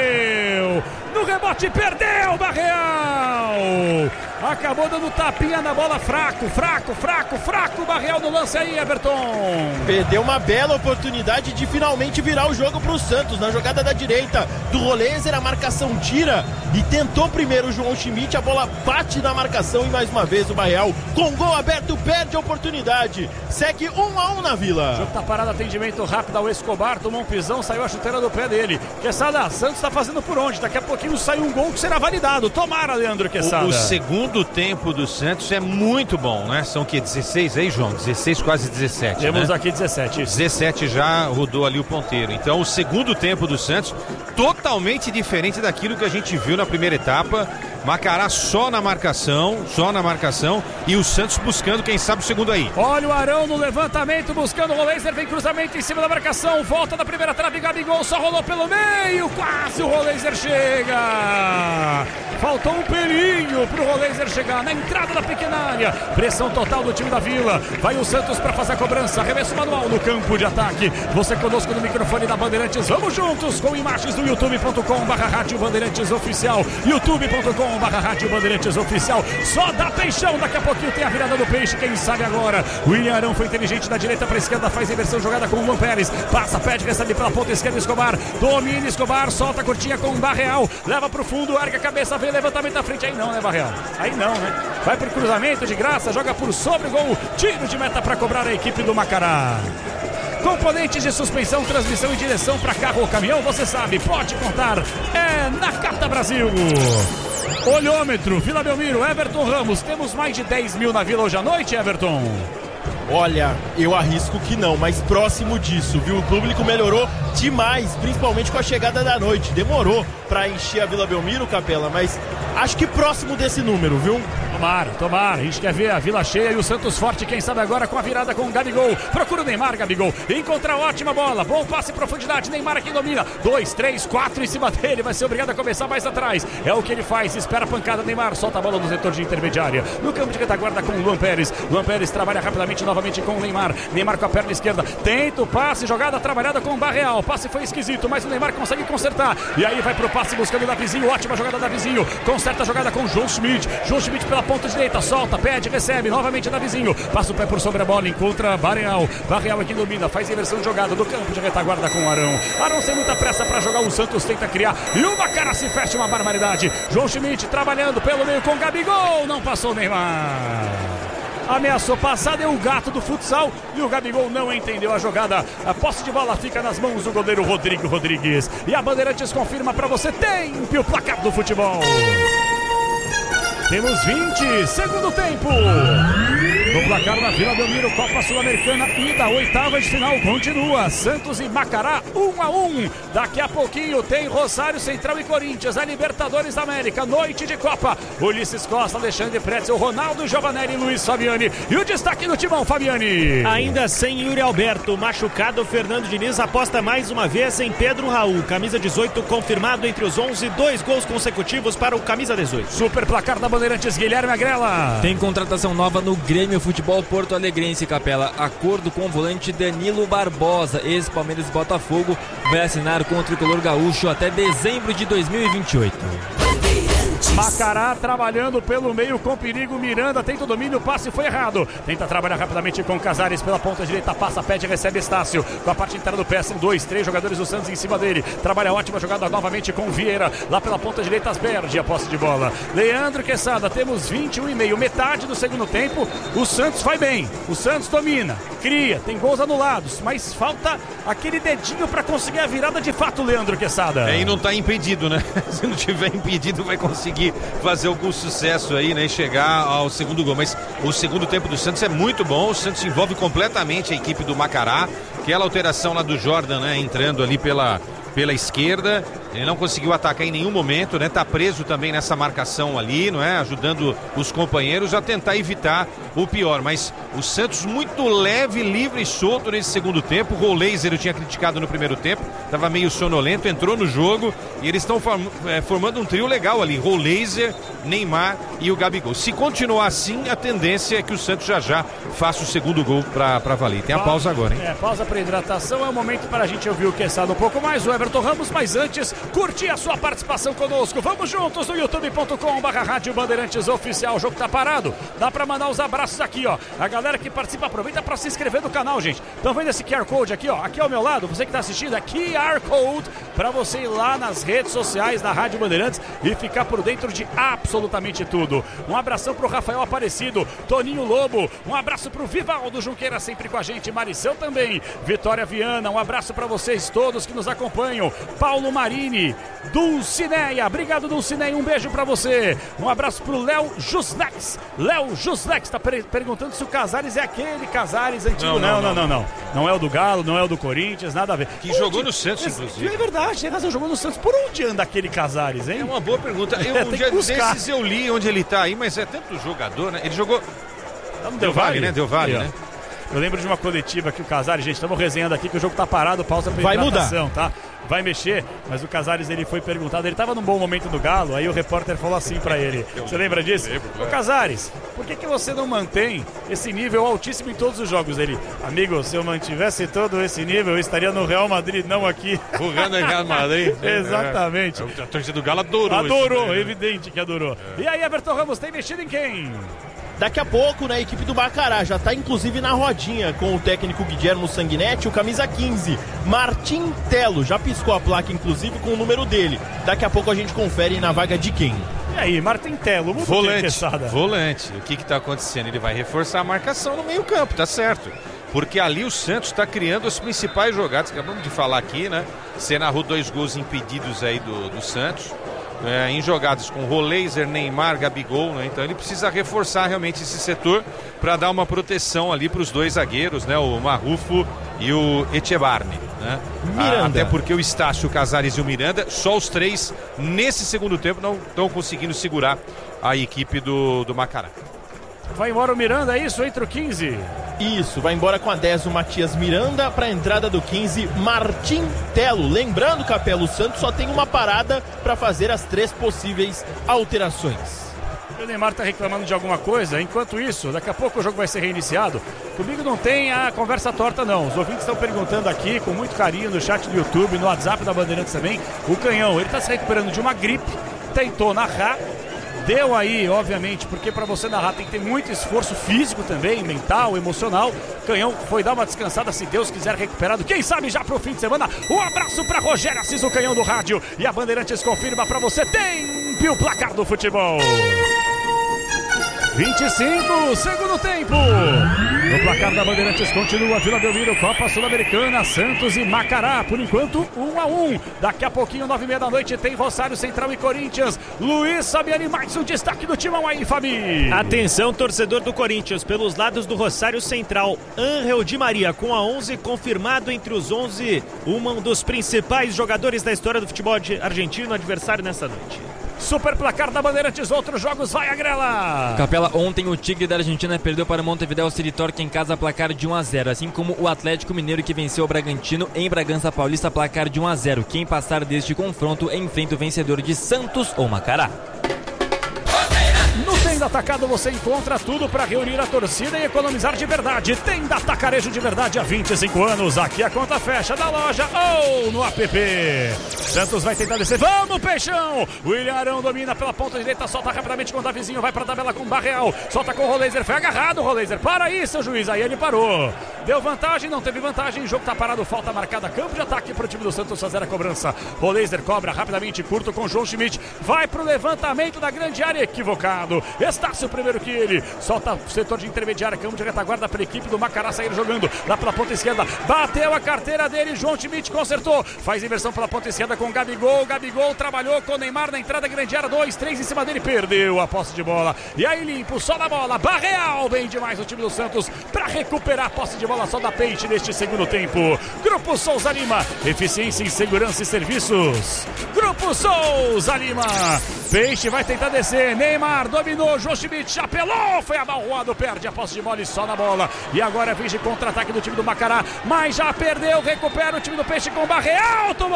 No rebote perdeu Barreal. Acabou dando tapinha na bola, fraco Barreal no lance aí, Everton. Perdeu uma bela oportunidade de finalmente virar o jogo pro Santos. Na jogada da direita do Roleiser, a marcação tira e tentou primeiro o João Schmidt, a bola bate na marcação e mais uma vez o Barreal com gol aberto perde a oportunidade. Segue 1-1 na Vila. O jogo tá parado, atendimento rápido ao Escobar, tomou um pisão, saiu a chuteira do pé dele. Quesada, Santos tá fazendo por onde? Daqui a pouquinho sai um gol que será validado. Tomara, Leandro Quesada. O segundo tempo do Santos é muito bom, né? São o quê? 16 aí, João? 16, quase 17, Temos né? aqui 17. 17 já rodou ali o ponteiro. Então o segundo tempo do Santos totalmente diferente daquilo que a gente viu na primeira etapa. Macará só na marcação e o Santos buscando, quem sabe, o segundo aí. Olha o Arão no levantamento, buscando o Roleiser, vem cruzamento em cima da marcação, volta da primeira trave, Gabigol só rolou pelo meio, quase o Roleiser chega. Faltou um pelinho pro Roleiser chegar na entrada da pequena área. Pressão total do time da Vila. Vai o Santos para fazer a cobrança, arremesso manual no campo de ataque. Você conosco no microfone da Bandeirantes, vamos juntos com imagens do youtube.com/Rádio Bandeirantes Oficial, youtube.com/Rádio Bandeirantes Oficial. Só dá peixão, daqui a pouquinho tem a virada do Peixe, quem sabe agora. William Arão foi inteligente da direita para a esquerda, faz inversão jogada com o Luan Pérez, passa, pede, recebe pela ponta esquerda, Escobar, domina Escobar, solta a curtinha com o Barreal, leva pro fundo, ergue a cabeça, vem levantamento à frente, aí não, né, Barreal? Aí não, né? Vai pro cruzamento de graça, joga por sobre o gol, tiro de meta para cobrar a equipe do Macará. Componentes de suspensão, transmissão e direção para carro ou caminhão, você sabe, pode contar, é na Capta Brasil. Olhômetro, Vila Belmiro, Everton Ramos, temos mais de 10 mil na Vila hoje à noite, Everton? Olha, eu arrisco que não, mas próximo disso, viu? O público melhorou demais, principalmente com a chegada da noite. Demorou pra encher a Vila Belmiro, Capela, mas acho que próximo desse número, viu? Tomara, a gente quer ver a Vila cheia e o Santos forte, quem sabe agora com a virada com o Gabigol, procura o Neymar, Gabigol, encontra ótima bola, bom passe em profundidade, Neymar aqui domina, 2, 3, 4 em cima dele, vai ser obrigado a começar mais atrás, é o que ele faz, espera a pancada, Neymar solta a bola no setor de intermediária, no campo de retaguarda com o Luan Pérez trabalha rapidamente novamente com o Neymar com a perna esquerda, tenta o passe, jogada trabalhada com o Barreal, o passe foi esquisito, mas o Neymar consegue consertar, e aí vai pro passe buscando o Davizinho, ótima jogada Davizinho, conserta a jogada com o João Schmidt pela ponta direita, solta, pede, recebe, novamente Davizinho, passa o pé por sobre a bola, encontra Barreal aqui domina, faz inversão de jogada do campo de retaguarda com o Arão sem muita pressa para jogar, o Santos tenta criar, e o Macará se fecha, uma barbaridade, João Schmidt trabalhando pelo meio com Gabigol, não passou o Neymar. Ameaçou passar, deu o gato do futsal e o Gabigol não entendeu a jogada. A posse de bola fica nas mãos do goleiro Rodrigo Rodrigues. E a Bandeirantes confirma para você, tempo o placar do futebol. Temos 20, segundo tempo. No placar na Vila Belmiro, Copa Sul-Americana e da oitava de final continua. Santos e Macará, 1-1. Daqui a pouquinho tem Rosário Central e Corinthians, a Libertadores da América, noite de Copa. Ulisses Costa, Alexandre Pretzel, Ronaldo Giovanelli e Luiz Fabiani. E o destaque do timão, Fabiani. Ainda sem Yuri Alberto, machucado, Fernando Diniz aposta mais uma vez em Pedro Raul. Camisa 18 confirmado entre os 11, 2 gols consecutivos para o camisa 18. Super placar da Bandeirantes, Guilherme Agrela. Tem contratação nova no Grêmio Futebol Porto Alegrense, Capela. Acordo com o volante Danilo Barbosa, ex-Palmeiras e Botafogo, vai assinar com o tricolor gaúcho até dezembro de 2028. Macará trabalhando pelo meio com perigo. Miranda tenta o domínio, o passe foi errado. Tenta trabalhar rapidamente com Casares pela ponta direita, passa, pede, recebe Estácio. Com a parte inteira do pé, são 2, 3 jogadores do Santos em cima dele. Trabalha ótima jogada novamente com Vieira. Lá pela ponta direita, perde a posse de bola. Leandro Quesada, temos 21,5, metade do segundo tempo. O Santos vai bem, o Santos domina, cria, tem gols anulados, mas falta aquele dedinho para conseguir a virada de fato, Leandro Quesada. E não tá impedido, né? Se não tiver impedido, vai conseguir fazer algum sucesso aí, né? E chegar ao segundo gol. Mas o segundo tempo do Santos é muito bom. O Santos envolve completamente a equipe do Macará. Aquela alteração lá do Jordan, né? Entrando ali pela esquerda, ele não conseguiu atacar em nenhum momento, né? Tá preso também nessa marcação ali, não é? Ajudando os companheiros a tentar evitar o pior, mas o Santos muito leve, livre e solto nesse segundo tempo. O Roleiser eu tinha criticado no primeiro tempo, tava meio sonolento, entrou no jogo e eles estão formando um trio legal ali, Roleiser, Neymar e o Gabigol. Se continuar assim, a tendência é que o Santos já faça o segundo gol pra valer. Tem a pausa agora, hein? Pausa para hidratação, é o momento para a gente ouvir o Quesada um pouco mais, o Everton Ramos, mas antes, curtir a sua participação conosco. Vamos juntos no youtube.com/Rádio Bandeirantes Oficial. O jogo tá parado, dá pra mandar os abraços aqui, ó. A galera que participa, aproveita pra se inscrever no canal, gente. Estão vendo esse QR Code aqui, ó? Aqui ao meu lado, você que tá assistindo, é QR Code pra você ir lá nas redes sociais da Rádio Bandeirantes e ficar por dentro de absolutamente tudo. Um abração pro Rafael Aparecido, Toninho Lobo, um abraço pro Vivaldo Junqueira, sempre com a gente, Maricel também, Vitória Viana, um abraço pra vocês todos que nos acompanham. Paulo Marini, Dulcineia, obrigado Dulcineia, um beijo pra você. Um abraço pro Léo Juslex. Léo Juslex tá perguntando se o Casares é aquele Casares antigo. Não é o do Galo, não é o do Corinthians, nada a ver. Que jogou no Santos, inclusive. É verdade, tem razão, jogou no Santos. Por onde anda aquele Casares, hein? É uma boa pergunta. Um dia desses eu li onde ele tá aí, mas é tanto jogador, né? Ele jogou... Não, Del Valle, né? Del Valle, né? Eu lembro de uma coletiva que o Casares, gente, estamos resenhando aqui que o jogo tá parado, pausa pra hidratação, tá? Vai mexer, mas o Casares, ele foi perguntado, ele tava num bom momento do Galo, aí o repórter falou assim pra ele, você lembra disso? Ô Casares, por que você não mantém esse nível altíssimo em todos os jogos? Ele, amigo, se eu mantivesse todo esse nível, eu estaria no Real Madrid, não aqui. Jogando em Real Madrid? Exatamente. A torcida do Galo adorou. Adorou, evidente que adorou. E aí, Everton Ramos, tem mexido em quem? Daqui a pouco, né, a equipe do Macará já está inclusive na rodinha com o técnico Guilherme Sanguinetti, o camisa 15, Martim Telo, já piscou a placa inclusive com o número dele. Daqui a pouco a gente confere na vaga de quem. E aí, Martim Telo, volante. O que está acontecendo? Ele vai reforçar a marcação no meio campo, tá certo? Porque ali o Santos está criando as principais jogadas, acabamos de falar aqui, né? Você narrou 2 gols impedidos aí do Santos. Em jogadas com Roleiser, Neymar, Gabigol, né? Então ele precisa reforçar realmente esse setor para dar uma proteção ali para os 2 zagueiros, né? O Marrufo e o Echevarne, né? Até porque o Estácio, o Casares e o Miranda, só os 3 nesse segundo tempo não estão conseguindo segurar a equipe do Macará. Vai embora o Miranda, é isso? Entra o 15. Isso, vai embora com a 10 o Matias Miranda, para a entrada do 15, Martim Telo. Lembrando, Capelo, o Santos só tem uma parada para fazer as 3 possíveis alterações. O Neymar tá reclamando de alguma coisa, enquanto isso, daqui a pouco o jogo vai ser reiniciado. Comigo não tem a conversa torta não, os ouvintes estão perguntando aqui com muito carinho no chat do YouTube, no WhatsApp da Bandeirantes também, o Canhão, ele tá se recuperando de uma gripe, tentou narrar, deu aí, obviamente, porque para você narrar tem que ter muito esforço físico também, mental, emocional. Canhão foi dar uma descansada, se Deus quiser, recuperado. Quem sabe já pro fim de semana. Um abraço para Rogério Assis, o Canhão do rádio. E a Bandeirantes confirma para você, tem o placar do futebol. 25, segundo tempo. No placar da Bandeirantes continua Vila Belmiro, Copa Sul-Americana, Santos e Macará. Por enquanto, 1-1. Daqui a pouquinho, 9h30 da noite, tem Rosário Central e Corinthians. Luiz Sabiani, mais um destaque do timão aí, Fabi. Atenção, torcedor do Corinthians, pelos lados do Rosário Central. Ángel Di Maria com a 11, confirmado entre os 11, um dos principais jogadores da história do futebol argentino, adversário nessa noite. Super placar da Bandeirantes, outros jogos, vai Agrela. Capela, ontem o Tigre da Argentina perdeu para o Montevideo City Torque em casa, placar de 1-0, assim como o Atlético Mineiro, que venceu o Bragantino em Bragança Paulista, placar de 1-0. Quem passar deste confronto enfrenta o vencedor de Santos ou Macará. No Tenda Atacado você encontra tudo para reunir a torcida e economizar de verdade. Tenda Atacarejo de verdade há 25 anos. Aqui a conta fecha da loja ou no app. Santos vai tentar descer. Vamos, Peixão! William Arão domina pela ponta direita, solta rapidamente com o Davizinho, vai para a tabela com o Barreal. Solta com o Roleiser, foi agarrado o Roleiser. Para aí, seu juiz. Aí ele parou. Deu vantagem, não teve vantagem. O jogo tá parado, falta marcada. Campo de ataque para o time do Santos fazer a cobrança. Roleiser cobra rapidamente, curto com o João Schmidt. Vai pro levantamento da grande área, equivocado. Estácio primeiro que ele. Solta o setor de intermediária, campo de retaguarda para a equipe do Macará sair jogando. Lá pela ponta esquerda, bateu a carteira dele. João Schmidt consertou. Faz inversão pela ponta esquerda com o Gabigol. Gabigol trabalhou com o Neymar na entrada grande área. 2-3 em cima dele, perdeu a posse de bola. E aí limpo, só na bola. Barreal, bem demais o time do Santos para recuperar a posse de bola só da Peixe neste segundo tempo. Grupo Souza Lima, eficiência em segurança e serviços. Grupo Souza Lima. Peixe vai tentar descer. Neymar dominou. João Schmidt chapelou. Foi abalroado, perde a posse de bola e só na bola. E agora vem de contra-ataque do time do Macará. Mas já perdeu. Recupera o time do Peixe com Barreal. Tomou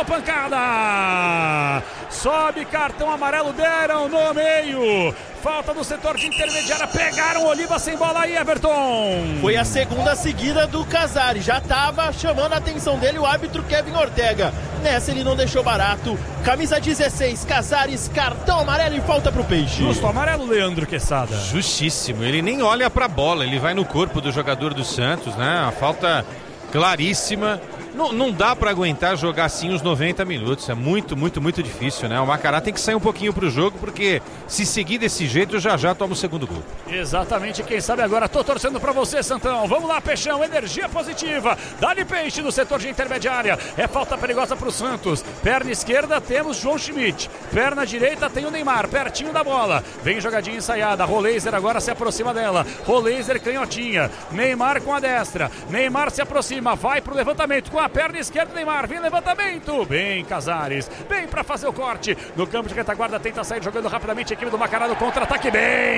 pancada. Sobe cartão amarelo. Deram no meio. Falta no setor de intermediária. Pegaram o Oliva sem bola aí, Everton. Foi a segunda seguida do Casares. Já estava chamando a atenção dele o árbitro Kevin Ortega. Nessa ele não deixou barato. Camisa 16, Casares, cartão amarelo e falta pro Peixe. Justo amarelo, Leandro Quesada. Justíssimo. Ele nem olha pra bola. Ele vai no corpo do jogador do Santos, né? A falta claríssima. Não dá para aguentar jogar assim os 90 minutos, é muito difícil, né? O Macará tem que sair um pouquinho pro jogo, porque se seguir desse jeito, já toma o segundo gol. Exatamente, quem sabe agora, tô torcendo pra você, Santão. Vamos lá, Peixão, energia positiva. Dá-lhe Peixe no setor de intermediária, é falta perigosa pro Santos. Perna esquerda temos João Schmidt, perna direita tem o Neymar, pertinho da bola. Vem jogadinha ensaiada, Roleiser agora se aproxima dela. Roleiser canhotinha, Neymar com a destra. Neymar se aproxima, vai pro levantamento com a perna esquerda, Neymar, vem levantamento, bem Casares, bem pra fazer o corte, no campo de retaguarda, tenta sair jogando rapidamente a equipe do Macará no contra-ataque,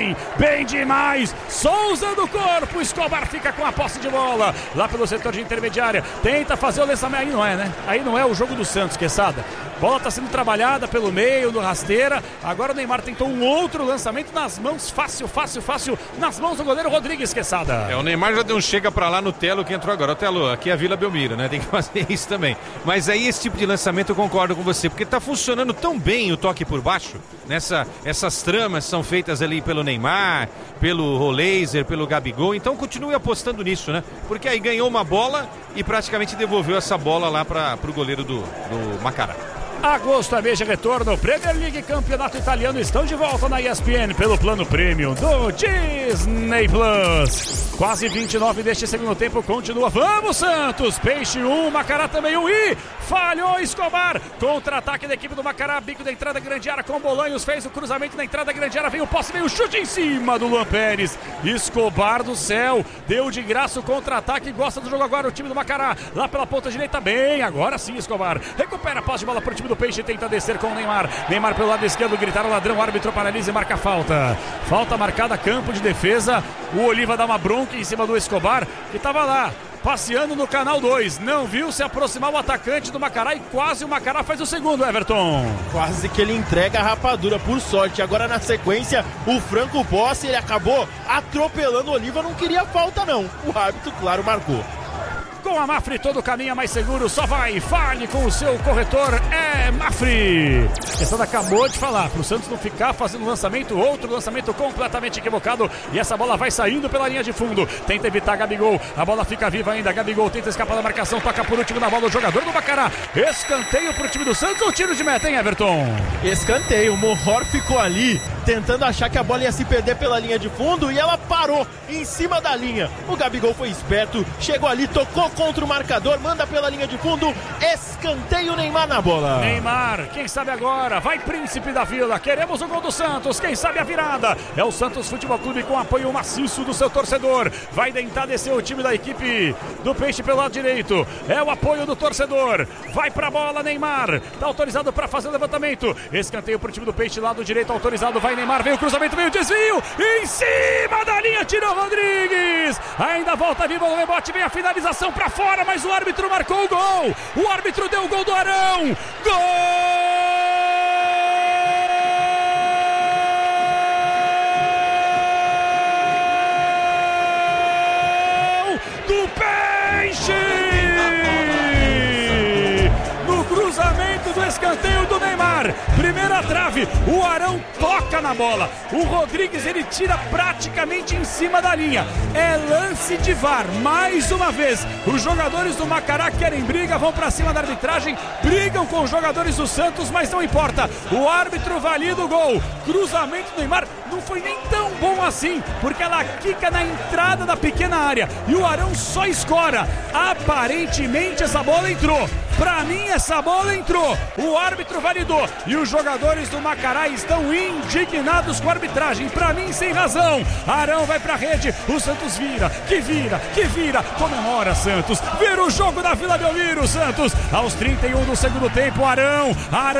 bem demais, Souza do corpo, Escobar fica com a posse de bola, lá pelo setor de intermediária, tenta fazer o lançamento, aí não é, né? Aí não é o jogo do Santos, Quesada. Bola tá sendo trabalhada pelo meio, no rasteira, agora o Neymar tentou um outro lançamento nas mãos, fácil, nas mãos do goleiro Rodrigues, Quesada. O Neymar já deu um chega pra lá no Telo que entrou agora. O Telo, aqui é a Vila Belmiro, né? Tem que fazer isso também. Mas aí esse tipo de lançamento eu concordo com você, porque tá funcionando tão bem o toque por baixo, essas tramas são feitas ali pelo Neymar, pelo Roleiser, pelo Gabigol, então continue apostando nisso, né? Porque aí ganhou uma bola e praticamente devolveu essa bola lá pro goleiro do Macará. Agosto é mês de retorno, Premier League e Campeonato Italiano estão de volta na ESPN pelo plano Premium do Disney Plus. Quase 29 deste segundo tempo, continua. Vamos, Santos! Peixe 1, Macará também 1 e falhou Escobar. Contra-ataque da equipe do Macará, bico da entrada grande área com Bolanhos, fez o cruzamento na entrada grande área, vem o posse, vem o chute em cima do Luan Pérez. Escobar do céu, deu de graça o contra-ataque, gosta do jogo agora o time do Macará. Lá pela ponta direita, bem, agora sim Escobar. Recupera a posse de bola para o time do Peixe, tenta descer com o Neymar. Neymar pelo lado esquerdo, gritaram ladrão, o árbitro paralisa e marca a falta. Falta marcada, campo de defesa. O Oliva dá uma bronca em cima do Escobar, que estava lá, passeando no canal 2. Não viu se aproximar o atacante do Macará e quase o Macará faz o segundo, Everton. Quase que ele entrega a rapadura, por sorte. Agora na sequência, o Franco Bossi, ele acabou atropelando o Oliva, não queria falta não. O árbitro, claro, marcou. Com a Mafre todo caminho é mais seguro, só vai, fale com o seu corretor, é Mafre. Essa acabou de falar, pro Santos não ficar fazendo lançamento, outro lançamento completamente equivocado, e essa bola vai saindo pela linha de fundo, tenta evitar Gabigol, a bola fica viva ainda, Gabigol tenta escapar da marcação, toca por último na bola o jogador do Macará, escanteio pro time do Santos, ou tiro de meta, hein, Everton? Escanteio, o Mohor ficou ali, tentando achar que a bola ia se perder pela linha de fundo, e ela parou em cima da linha, o Gabigol foi esperto, chegou ali, tocou contra o marcador, manda pela linha de fundo, escanteio, Neymar na bola. Neymar, quem sabe agora, vai Príncipe da Vila, queremos o gol do Santos, quem sabe a virada, é o Santos Futebol Clube com apoio maciço do seu torcedor, vai tentar descer o time da equipe do Peixe pelo lado direito, é o apoio do torcedor, vai pra bola Neymar, tá autorizado pra fazer o levantamento, escanteio pro time do Peixe, lado direito autorizado, vai Neymar, veio o cruzamento, veio o desvio, em cima da linha, tirou Rodrigues, ainda volta viva o rebote, vem a finalização pra fora, mas o árbitro marcou o gol, o árbitro deu o gol do Arão, gol do Peixe, no cruzamento do escanteio do Neymar, primeira trave, o Arão toca na bola, o Rodrigues ele tira praticamente em cima da linha, é lance de VAR, mais uma vez, os jogadores do Macará querem briga, vão pra cima da arbitragem, brigam com os jogadores do Santos, mas não importa, o árbitro valida o gol, cruzamento do Neymar, não foi nem tão bom assim, porque ela quica na entrada da pequena área, e o Arão só escora, aparentemente essa bola entrou, pra mim essa bola entrou, o árbitro validou, e os jogadores do Macará estão indignados com a arbitragem, pra mim sem razão, Arão vai pra rede, o Santos vira, comemora Santos, vira o jogo da Vila Belmiro, Santos, aos 31 do segundo tempo, Arão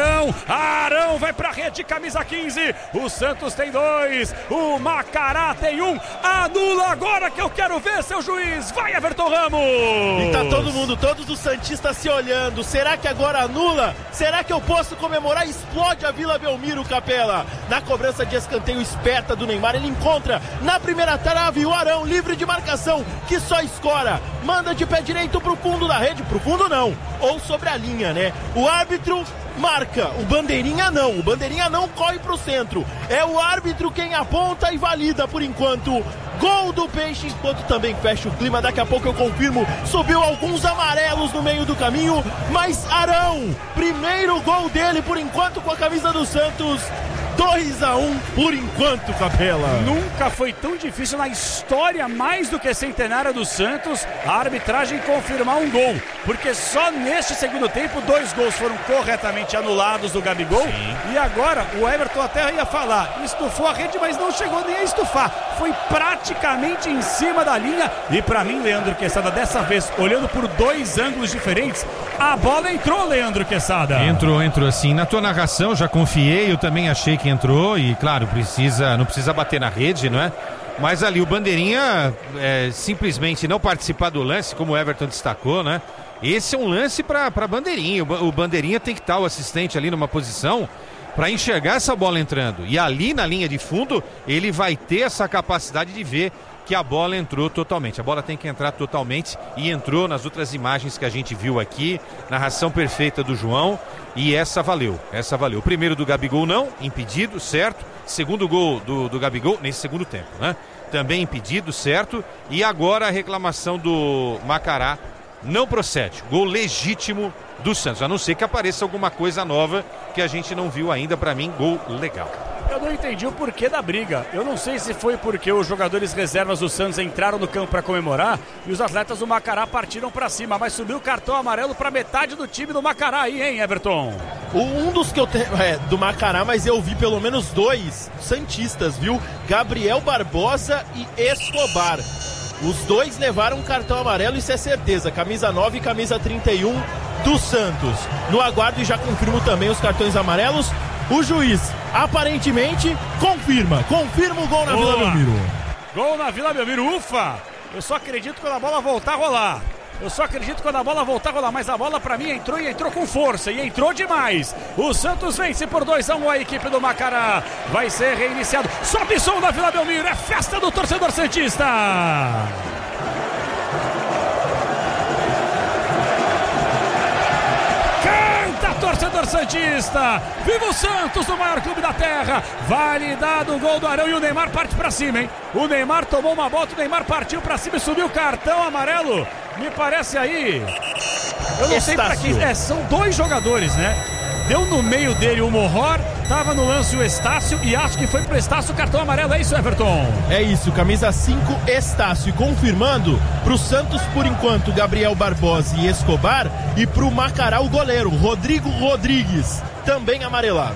vai pra rede, camisa 15, o Santos tem 2, o Macará tem 1, anula agora que eu quero ver, seu juiz, vai Everton Ramos! E tá todo mundo, todos os santistas se olhando, será que agora anula? Será que eu posso comemorar? Explode a Vila Belmiro, Capela, na cobrança de escanteio esperta do Neymar, ele encontra na primeira trave o Arão, livre de marcação, que só escora, manda de pé direito pro fundo da rede, pro fundo não, ou sobre a linha, né? O árbitro marca, o bandeirinha não corre pro centro, é o árbitro quem aponta e valida por enquanto, gol do Peixe, enquanto também fecha o clima, daqui a pouco eu confirmo, subiu alguns amarelos no meio do caminho, mas Arão, primeiro gol dele por enquanto com a camisa do Santos, 2-1 por enquanto, Capela. Nunca foi tão difícil na história mais do que centenária do Santos a arbitragem confirmar um gol, porque só neste segundo tempo 2 gols foram corretamente anulados do Gabigol. Sim. E agora o Everton até ia falar, estufou a rede, mas não chegou nem a estufar, foi praticamente em cima da linha, e pra mim, Leandro Quesada, dessa vez, olhando por 2 ângulos diferentes, a bola entrou, Leandro Quesada. Entrou assim, na tua narração já confiei, eu também achei que entrou, e claro, não precisa bater na rede, não é? Mas ali o bandeirinha simplesmente não participar do lance, como o Everton destacou, né? Esse é um lance para bandeirinha, o bandeirinha tem que estar o assistente ali numa posição para enxergar essa bola entrando, e ali na linha de fundo ele vai ter essa capacidade de ver que a bola entrou totalmente, a bola tem que entrar totalmente, e entrou nas outras imagens que a gente viu aqui, narração perfeita do João, e essa valeu, o primeiro do Gabigol não, impedido, certo, segundo gol do Gabigol nesse segundo tempo, né, também impedido, certo, e agora a reclamação do Macará não procede, gol legítimo do Santos, a não ser que apareça alguma coisa nova que a gente não viu ainda, pra mim, gol legal. Eu não entendi o porquê da briga. Eu não sei se foi porque os jogadores reservas do Santos entraram no campo para comemorar e os atletas do Macará partiram para cima, mas subiu o cartão amarelo para metade do time do Macará aí, hein, Everton? Um dos que eu tenho do Macará, mas eu vi pelo menos 2 santistas, viu? Gabriel Barbosa e Escobar. Os 2 levaram um cartão amarelo, isso é certeza. Camisa 9 e camisa 31 do Santos. No aguardo, e já confirmo também os cartões amarelos. O juiz, aparentemente, confirma o gol na Vila Belmiro. Gol na Vila Belmiro, ufa! Eu só acredito quando a bola voltar a rolar. Mas a bola pra mim entrou, e entrou com força, e entrou demais. O Santos vence por 2-1 a equipe do Macará. Vai ser reiniciado. Sobe som da Vila Belmiro, é festa do torcedor santista. torcedor santista! Viva o Santos, do maior clube da terra! Validado o gol do Arão e o Neymar parte pra cima, hein? O Neymar tomou uma bota, o Neymar partiu pra cima e subiu o cartão amarelo. Me parece aí... Eu não sei pra quem... são 2 jogadores, né? Deu no meio dele o Mohor, tava no lance o Estácio e acho que foi pro Estácio o cartão amarelo, é isso, Everton? É isso, camisa 5, Estácio. E confirmando, pro Santos, por enquanto, Gabriel Barbosa e Escobar, e pro Macará, o goleiro, Rodrigo Rodrigues, também amarelado.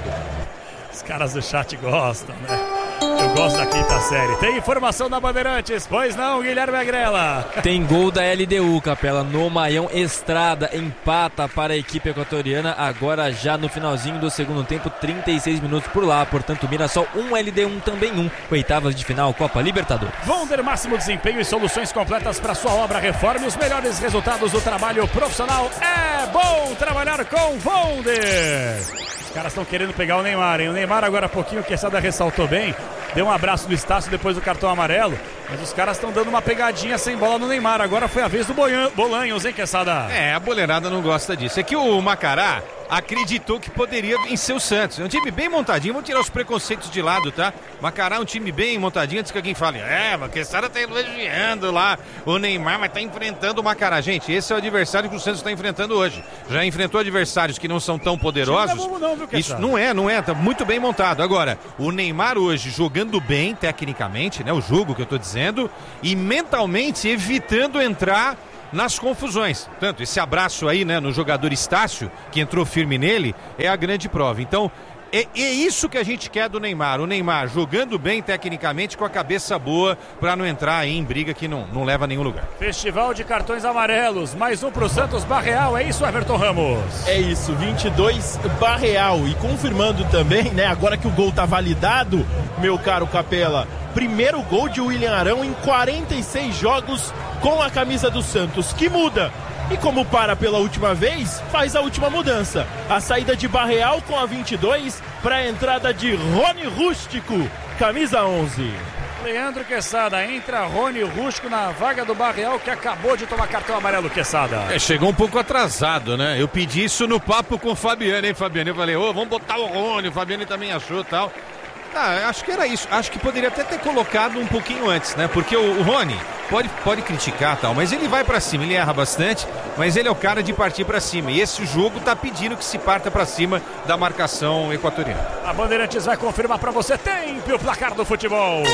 Os caras do chat gostam, né? Eu gosto da quinta série. Tem informação da Bandeirantes, pois não, Guilherme Agrela? Tem gol da LDU, Capela, no Maião. Estrada empata para a equipe equatoriana, agora já no finalzinho do segundo tempo, 36 minutos por lá. Portanto, Mirassol 1, LDU também 1. Oitavas de final, Copa Libertadores. Vonder, máximo desempenho e soluções completas para sua obra, reforma e os melhores resultados do trabalho profissional. É bom trabalhar com Vonder. Os caras estão querendo pegar o Neymar, hein? O Neymar agora há pouquinho, o Quesada ressaltou bem, deu um abraço do Estácio depois do cartão amarelo, mas os caras estão dando uma pegadinha sem bola no Neymar. Agora foi a vez do Bolanhos, hein, Quesada? A boleirada não gosta disso. É que o Macará acreditou que poderia vencer o Santos. É um time bem montadinho, vamos tirar os preconceitos de lado, tá? Macará é um time bem montadinho, antes que alguém fale, mas o Quesada tá elogiando lá o Neymar, mas tá enfrentando o Macará. Gente, esse é o adversário que o Santos está enfrentando hoje. Já enfrentou adversários que não são tão poderosos. Não, viu, isso não é, tá muito bem montado. Agora, o Neymar hoje jogando bem, tecnicamente, né? O jogo que eu tô dizendo, e mentalmente evitando entrar nas confusões. Tanto esse abraço aí, né, no jogador Estácio, que entrou firme nele, é a grande prova. Então, é isso que a gente quer do Neymar. O Neymar jogando bem tecnicamente, com a cabeça boa, para não entrar aí em briga que não leva a nenhum lugar. Festival de cartões amarelos, mais um pro Santos, Barreal, é isso, Everton Ramos? É isso, 22, Barreal. E confirmando também, né, agora que o gol tá validado, meu caro Capela, primeiro gol de William Arão em 46 jogos com a camisa do Santos, que muda. E como para pela última vez, faz a última mudança. A saída de Barreal com a 22 para a entrada de Rony Rústico, camisa 11. Leandro Quesada, entra Rony Rústico na vaga do Barreal, que acabou de tomar cartão amarelo, Quesada. Chegou um pouco atrasado, né? Eu pedi isso no papo com o Fabiano, hein, Fabiano? Eu falei, vamos botar o Rony, o Fabiano também achou e tal. Acho que era isso. Acho que poderia até ter colocado um pouquinho antes, né? Porque o Rony pode criticar tal, mas ele vai pra cima, ele erra bastante, mas ele é o cara de partir pra cima. E esse jogo tá pedindo que se parta pra cima da marcação equatoriana. A Bandeirantes vai confirmar pra você. Tempo o placar do futebol.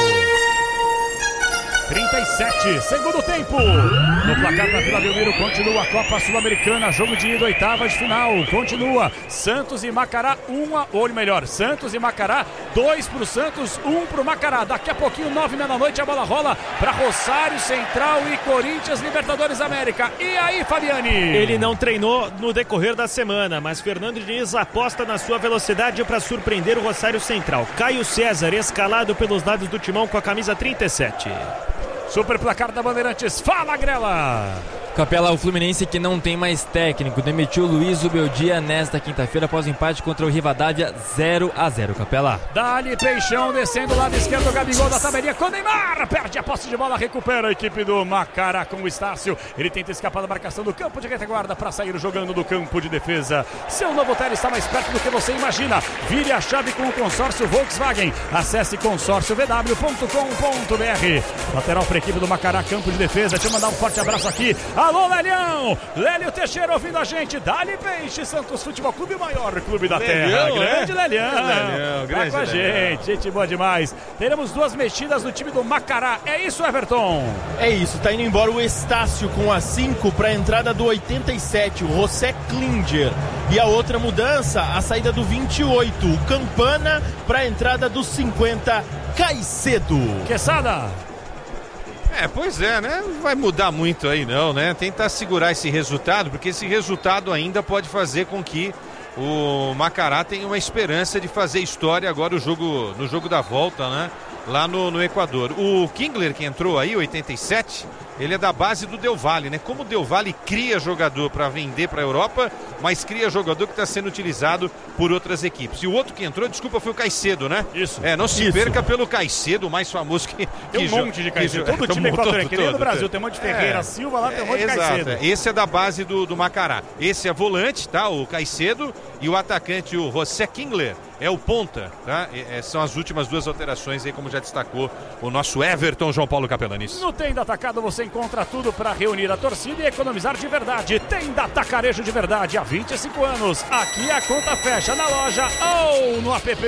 37, segundo tempo. No placar da Vila Belmiro continua a Copa Sul-Americana, jogo de ida, oitavas de final. Continua Santos e Macará, Santos e Macará, 2 pro Santos, 1 pro Macará. Daqui a pouquinho, 9h30 a bola rola para Rosário Central e Corinthians, Libertadores América. E aí, Fabiani? Ele não treinou no decorrer da semana, mas Fernando Diniz aposta na sua velocidade para surpreender o Rosário Central. Caio César, escalado pelos lados do timão com a camisa 37. Super placar da Bandeirantes, fala, Grela! Capela, o Fluminense, que não tem mais técnico, demitiu Luiz Ubeldia nesta quinta-feira após o empate contra o Rivadavia 0-0, Capela. Dali Peixão descendo o lado esquerdo, o Gabigol da tabelinha com o Neymar, perde a posse de bola, recupera a equipe do Macará com o Estácio. Ele tenta escapar da marcação do campo de retaguarda para sair jogando do campo de defesa. Seu novo hotel está mais perto do que você imagina. Vire a chave com o consórcio Volkswagen. Acesse consórciovw.com.br. Lateral para a equipe do Macará, campo de defesa. Deixa eu mandar um forte abraço aqui. Alô, Lelião! Lélio Teixeira ouvindo a gente. Dali Peixe, Santos Futebol Clube, o maior clube da terra. Grande Lelião. Tá com a gente boa demais. Teremos 2 mexidas no time do Macará. É isso, Everton? É isso, tá indo embora o Estácio com a 5 para a entrada do 87, o José Klinger. E a outra mudança, a saída do 28, o Campana, para a entrada do 50, Caicedo. Quesada. Pois é, né? Não vai mudar muito aí não, né? Tentar segurar esse resultado, porque esse resultado ainda pode fazer com que o Macará tenha uma esperança de fazer história agora no jogo da volta, né? Lá no Equador. O Kingler, que entrou aí, 87, ele é da base do Del Valle, né? Como o Del Valle cria jogador para vender para a Europa, mas cria jogador que está sendo utilizado por outras equipes. E o outro que entrou, desculpa, foi o Caicedo, né? Isso. Não se perca pelo Caicedo, o mais famoso que tem um monte de Caicedo. Todo time equatoriano, que nem no Brasil, tem um monte de Ferreira, Silva, lá tem um monte de Caicedo. Esse é da base do Macará. Esse é volante, tá? O Caicedo, e o atacante, o José Kingler, é o ponta, tá? São as últimas duas alterações aí, como já destacou o nosso Everton João Paulo Capelanis. No Tenda Atacado você encontra tudo para reunir a torcida e economizar de verdade. Tenda Atacarejo de verdade há 25 anos. Aqui a conta fecha na loja ou no app.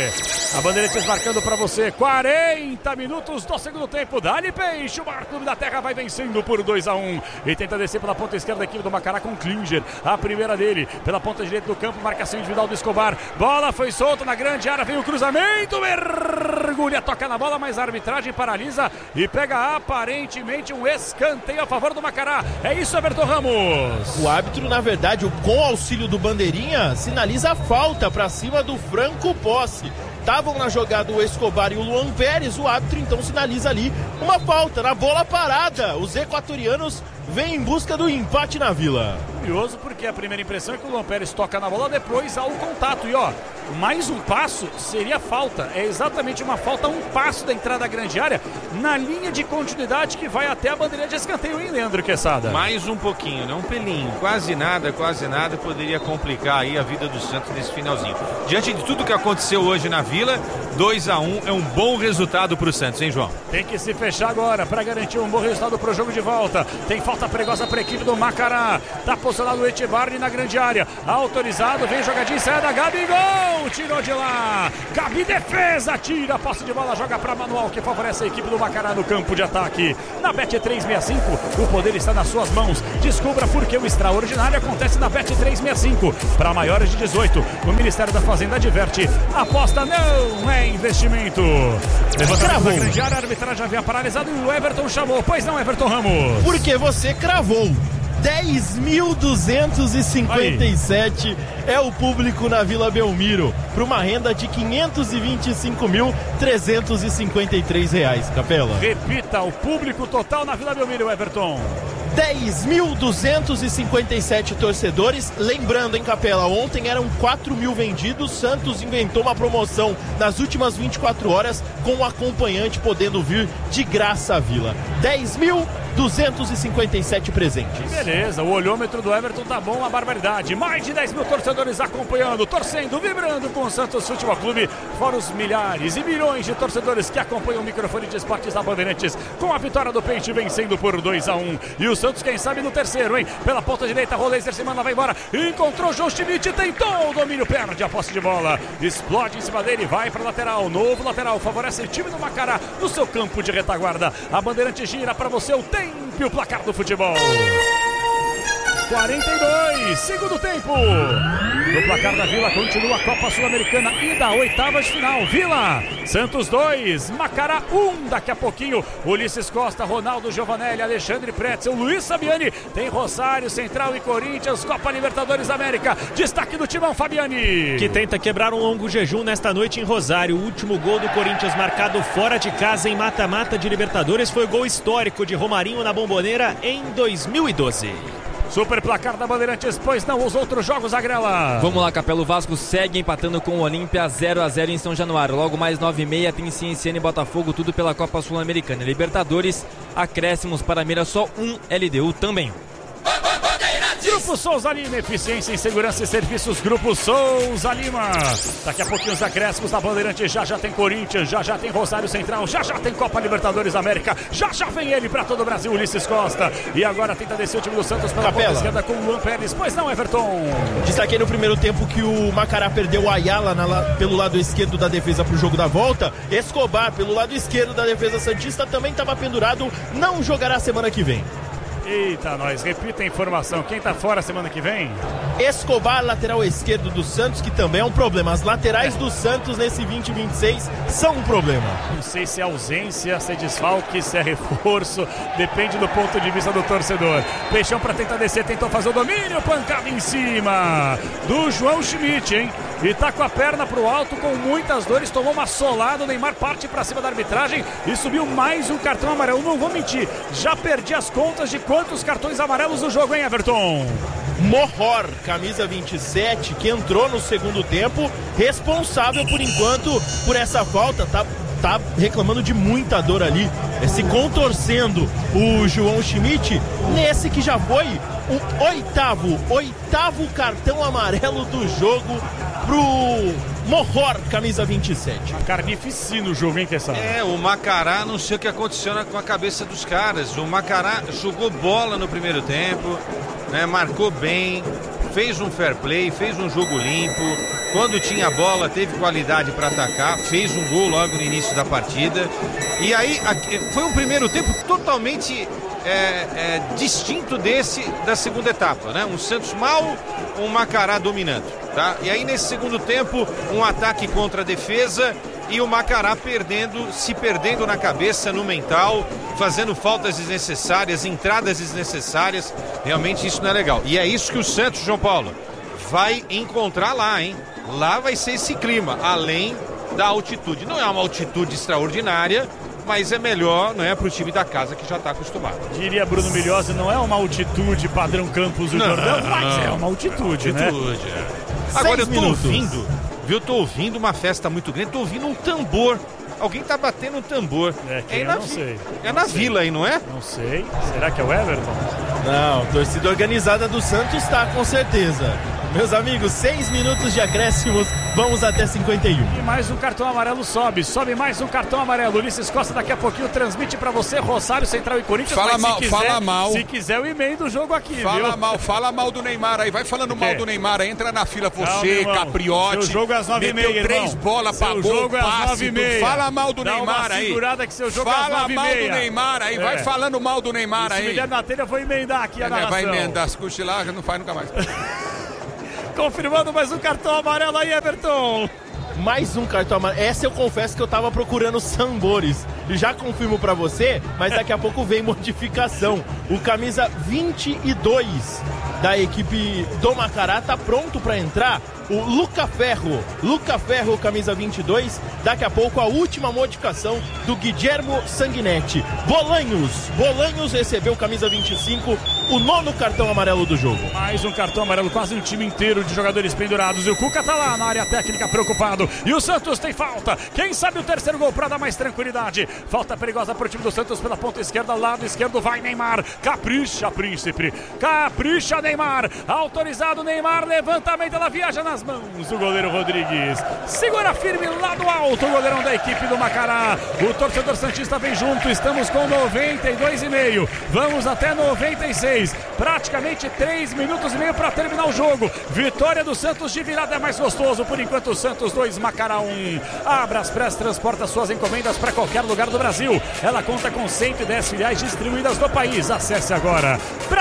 A Bandeirantes marcando para você 40 minutos do segundo tempo. Dali Peixe, o maior clube da terra vai vencendo por 2-1 e tenta descer pela ponta esquerda da equipe do Macará com Klinger. A primeira dele pela ponta direita do campo, marcação individual do Escobar. Bola foi solta na grande área, vem o cruzamento, mergulha, toca na bola, mas a arbitragem paralisa e pega aparentemente um escanteio a favor do Macará. É isso, Everton Ramos. O árbitro, na verdade, com o auxílio do Bandeirinha, sinaliza a falta para cima do Franco Posse. Estavam na jogada o Escobar e o Luan Pérez, o árbitro então sinaliza ali uma falta na bola parada. Os equatorianos vêm em busca do empate na Vila. Curioso porque a primeira impressão é que o Luan Pérez toca na bola, depois há o contato. E ó, mais um passo seria falta. É exatamente uma falta, um passo da entrada da grande área, na linha de continuidade que vai até a bandeira de escanteio, hein, Leandro Quesada? Mais um pouquinho, né? Um pelinho. Quase nada, poderia complicar aí a vida do Santos nesse finalzinho. Diante de tudo que aconteceu hoje na Vila, 2-1 é um bom resultado pro Santos, hein, João? Tem que se fechar agora para garantir um bom resultado pro jogo de volta. Tem falta perigosa para a equipe do Macará. Tá posicionado o Echevarri na grande área. Autorizado, vem jogadinha, sai da Gabigol. Tirou de lá. Gabi defesa, tira a posse de bola, joga para Manuel, que favorece a equipe do Macará no campo de ataque. Na Bet365, o poder está nas suas mãos. Descubra por que o extraordinário acontece na Bet365. Para maiores de 18, o Ministério da Fazenda adverte: aposta não é investimento. Levantamento da grande área, a arbitragem havia paralisado e o Everton chamou. Pois não, Everton Ramos? Porque você cravou. 10.257 é o público na Vila Belmiro, para uma renda de R$525.353, Capela. Repita, o público total na Vila Belmiro, Everton. 10.257 torcedores. Lembrando, hein, Capela, ontem eram 4.000 vendidos. Santos inventou uma promoção nas últimas 24 horas, com o acompanhante podendo vir de graça à Vila. 10.257 presentes. Beleza, o olhômetro do Everton tá bom, uma barbaridade. Mais de 10 mil torcedores acompanhando, torcendo, vibrando com o Santos Futebol Clube. Fora os milhares e milhões de torcedores que acompanham o microfone de esportes da Bandeirantes, com a vitória do Peixe vencendo por 2-1. E o Santos, quem sabe, no terceiro, hein? Pela ponta direita, Roleiser se manda, vai embora. Encontrou João Schmidt, tentou o domínio, perde a posse de bola. Explode em cima dele, vai para lateral. Novo lateral, favorece o time do Macará no seu campo de retaguarda. A Bandeirante gira para você o tempo e o placar do futebol. 42, segundo tempo. No placar da Vila continua a Copa Sul-Americana e da oitavas de final. Vila, Santos 2, Macará 1. Daqui a pouquinho, Ulisses Costa, Ronaldo Giovanelli, Alexandre Pretzel, Luiz Fabiani. Tem Rosário, Central e Corinthians, Copa Libertadores da América. Destaque do Timão, Fabiani. Que tenta quebrar um longo jejum nesta noite em Rosário. O último gol do Corinthians marcado fora de casa em mata-mata de Libertadores foi gol histórico de Romarinho na Bomboneira em 2012. Super placar da Bandeirantes, pois não os outros jogos, Agrela. Vamos lá, Capelo. Vasco segue empatando com o Olímpia 0-0 em São Januário. Logo mais 9h30 tem Cienciano e Botafogo, tudo pela Copa Sul-Americana. Libertadores, acréscimos para Mirassol, 1 LDU também. Grupo Souza Lima, eficiência em segurança e serviços. Grupo Souza Lima. Daqui a pouquinho os acréscimos da Bandeirante. Já tem Corinthians, já tem Rosário Central, já tem Copa Libertadores da América. Já vem ele para todo o Brasil, Ulisses Costa. E agora tenta descer o time do Santos pela ponta esquerda com o Luan Pérez. Pois não, Everton? Destaquei no primeiro tempo que o Macará perdeu o Ayala pelo lado esquerdo da defesa para o jogo da volta. Escobar pelo lado esquerdo da defesa santista também estava pendurado. Não jogará semana que vem. Eita, nós, repita a informação. Quem tá fora semana que vem? Escobar, lateral esquerdo do Santos, que também é um problema. As laterais do Santos nesse 2026 são um problema. Não sei se é ausência, se é desfalque, se é reforço. Depende do ponto de vista do torcedor. Peixão para tentar descer, tentou fazer o domínio. Pancada em cima do João Schmidt, hein? e tá com a perna pro alto, com muitas dores, tomou uma solada, o Neymar parte pra cima da arbitragem e subiu mais um cartão amarelo. Não vou mentir, já perdi as contas de quantos cartões amarelos no jogo, hein, Everton? Mohor, camisa 27, que entrou no segundo tempo, responsável por enquanto por essa falta, tá reclamando de muita dor ali, se contorcendo o João Schmidt, nesse que já foi o oitavo cartão amarelo do jogo pro Mohor, camisa 27. Uma carnificina o jogo, hein, Kessal? O Macará, não sei o que aconteceu com a cabeça dos caras. O Macará jogou bola no primeiro tempo, né, marcou bem, fez um fair play, fez um jogo limpo. Quando tinha bola, teve qualidade para atacar, fez um gol logo no início da partida. E aí, foi um primeiro tempo totalmente distinto da segunda etapa, né? Um Santos mal, um Macará dominando, tá? E aí, nesse segundo tempo, um ataque contra a defesa e o Macará se perdendo na cabeça, no mental, fazendo faltas desnecessárias, entradas desnecessárias. Realmente isso não é legal. E é isso que o Santos, João Paulo, vai encontrar lá, hein? Lá vai ser esse clima, além da altitude. Não é uma altitude extraordinária, mas é melhor, não é, para o time da casa que já está acostumado. Diria Bruno Milhose, não é uma altitude padrão Campos do Jordão, mas é uma altitude, né? Agora eu tô ouvindo, viu? Tô ouvindo uma festa muito grande, tô ouvindo um tambor. Alguém tá batendo um tambor. Não sei. É na Vila aí, não é? Não sei. Será que é o Everton? Não, torcida organizada do Santos tá, com certeza. Meus amigos, 6 minutos de acréscimos, vamos até 51. E mais um cartão amarelo sobe mais um cartão amarelo. Ulisses Costa daqui a pouquinho transmite pra você, Rosário, Central e Corinthians. Fala mal. Se quiser eu emendo o jogo aqui, Fala mal do Neymar aí, vai falando mal do Neymar aí, entra na fila você, Capriotti. Seu jogo é às 9h30, meteu 3 bolas pra gol, passe, fala mal do Neymar aí. Que seu jogo é às 9h30. Fala mal do Neymar aí, vai falando mal do Neymar aí. Se me der na telha, eu vou emendar aqui a narração. Vai emendar, as cochilagens não faz nunca mais. Confirmando mais um cartão amarelo aí, Everton. Mais um cartão amarelo. Essa eu confesso que eu tava procurando Sambores. Já confirmo pra você, mas daqui a pouco vem modificação. O camisa 22 da equipe do Macará tá pronto pra entrar. O Luca Ferro, camisa 22. Daqui a pouco a última modificação do Guilhermo Sanguinetti. Bolanhos recebeu camisa 25, o 9º cartão amarelo do jogo. Mais um cartão amarelo, quase um time inteiro de jogadores pendurados. E o Cuca tá lá na área técnica preocupado. E o Santos tem falta. Quem sabe o terceiro gol pra dar mais tranquilidade. Falta perigosa pro time do Santos pela ponta esquerda, lado esquerdo vai Neymar. Capricha, Príncipe. Capricha, Neymar. Autorizado, Neymar. Levantamento, ela viaja nas mãos do goleiro Rodrigues. Segura firme lá do alto o goleirão da equipe do Macará. O torcedor santista vem junto. Estamos com 92,5. Vamos até 96. Praticamente 3 minutos e meio para terminar o jogo. Vitória do Santos de virada é mais gostoso. Por enquanto, Santos 2, Macará 1. A Braspress transporta suas encomendas para qualquer lugar do Brasil. Ela conta com 110 filiais distribuídas no país. Acesse agora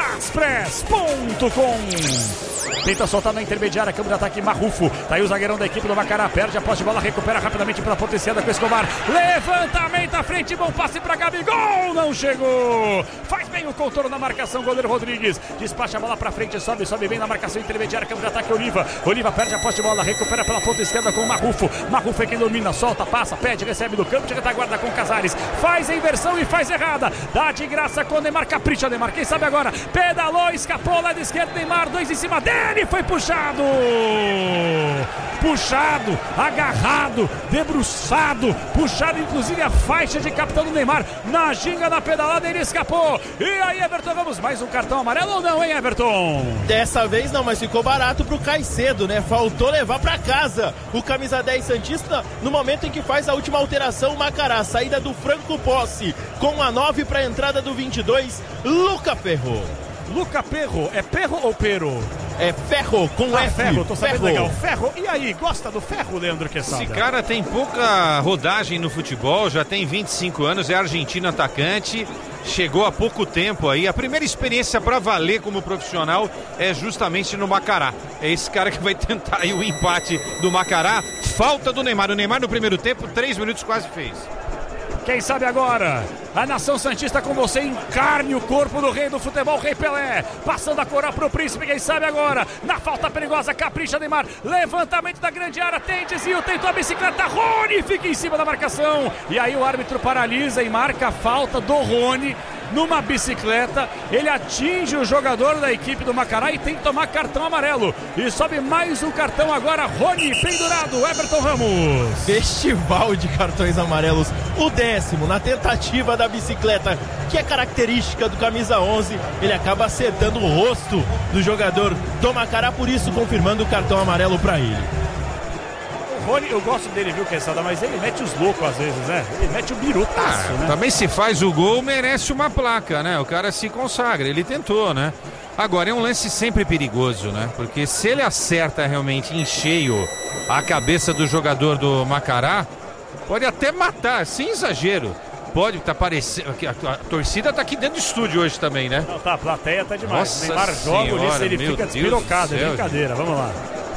braspress.com. Tenta soltar na intermediária, câmbio de ataque Marrufo. Tá aí o zagueirão da equipe do Macará, perde a posse de bola, recupera rapidamente pela ponta esquerda com Escobar. Levantamento à frente, bom passe pra Gabigol, não chegou. Faz bem o contorno na marcação, goleiro Rodrigues. Despacha a bola pra frente, sobe bem na marcação intermediária, câmbio de ataque Oliva. Oliva perde a posse de bola, recupera pela ponta esquerda com o Marrufo. Marrufo é quem domina, solta, passa, pede, recebe do campo de retaguarda com Casares. Faz a inversão e faz errada. Dá de graça com o Neymar, capricha Neymar, quem sabe agora. Pedalou, escapou, lado esquerdo, Neymar, 2 em cima dele, foi puxado, agarrado, debruçado, puxado inclusive a faixa de capitão do Neymar, na ginga, na pedalada, ele escapou. E aí, Everton, vamos mais um cartão amarelo ou não, hein, Everton? Dessa vez não, mas ficou barato pro Caicedo, né? Faltou levar pra casa o camisa 10 santista no momento em que faz a última alteração, o Macará, saída do Franco Posse com a 9 pra entrada do 22, Luca Ferro. Luca Perro, é Perro ou Pero? É Ferro, com F. Ferro, tô sabendo legal. Ferro, e aí, gosta do Ferro, Leandro Quesada? Esse cara tem pouca rodagem no futebol, já tem 25 anos, é argentino atacante, chegou há pouco tempo aí. A primeira experiência para valer como profissional é justamente no Macará. É esse cara que vai tentar aí o empate do Macará. Falta do Neymar. O Neymar no primeiro tempo, 3 minutos quase fez. Quem sabe agora? A nação santista com você, encarne o corpo do rei do futebol, Rei Pelé. Passando a coroa pro príncipe, quem sabe agora? Na falta perigosa, capricha Neymar. Levantamento da grande área, tem desvio, tentou a bicicleta. Rony fica em cima da marcação. E aí o árbitro paralisa e marca a falta do Rony. Numa bicicleta, ele atinge o jogador da equipe do Macará e tem que tomar cartão amarelo. E sobe mais um cartão agora, Rony pendurado, Everton Ramos. Festival de cartões amarelos, o 10º na tentativa da bicicleta, que é característica do camisa 11. Ele acaba acertando o rosto do jogador do Macará, por isso confirmando o cartão amarelo para ele. Rony, eu gosto dele, viu, Quesada, mas ele mete os loucos às vezes, né? Ele mete o birutaço, né? Também se faz o gol, merece uma placa, né? O cara se consagra, ele tentou, né? Agora, é um lance sempre perigoso, né? Porque se ele acerta realmente em cheio a cabeça do jogador do Macará, pode até matar, sem exagero. Pode estar parecendo. A torcida tá aqui dentro do estúdio hoje também, né? Não, tá, a plateia tá demais. Nossa Neymar joga nisso, ele fica despirocado, é Deus brincadeira, vamos lá.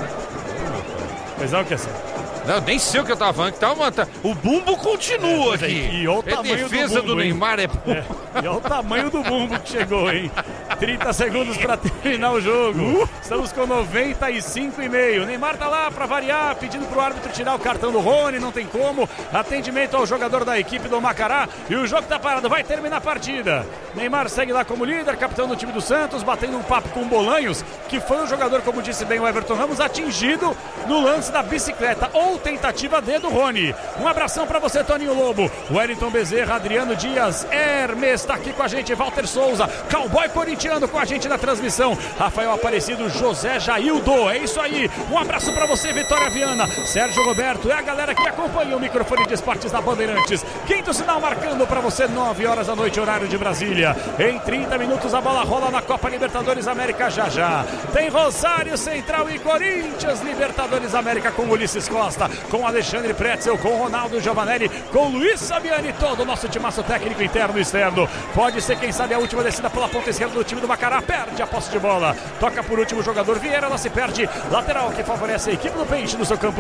Pois é, o que é certo? Não, nem sei o que eu tava falando. O bumbo continua aqui. E olha o tamanho defesa do bumbo, do Neymar e olha o tamanho do bumbo que chegou, hein? 30 segundos para terminar o jogo. Estamos com 95,5. Neymar tá lá para variar, pedindo pro árbitro tirar o cartão do Rony, não tem como. Atendimento ao jogador da equipe do Macará e o jogo tá parado, vai terminar a partida. Neymar segue lá como líder, capitão do time do Santos, batendo um papo com o Bolanhos, que foi um jogador, como disse bem o Everton Ramos, atingido no lance da bicicleta ou tentativa D do Rony. Um abração para você, Toninho Lobo, Wellington Bezerra, Adriano Dias, Hermes tá aqui com a gente, Walter Souza, Cowboy Corintiano com a gente na transmissão, Rafael Aparecido, José Jaildo, é isso aí, um abraço para você, Vitória Viana, Sérgio Roberto, é a galera que acompanha o microfone de esportes da Bandeirantes. Quinto sinal marcando para você, 9 horas da noite, horário de Brasília. Em 30 minutos a bola rola na Copa Libertadores América já. Tem Rosário Central e Corinthians, Libertadores América com Ulisses Costa, com Alexandre Pretzel, com Ronaldo Giovanelli, com Luiz Sabiani, todo o nosso timaço técnico interno e externo. Pode ser, quem sabe, a última descida pela ponta esquerda do time do Macará, perde a posse de bola, toca por último o jogador Vieira, ela se perde, lateral que favorece a equipe do Peixe no seu campo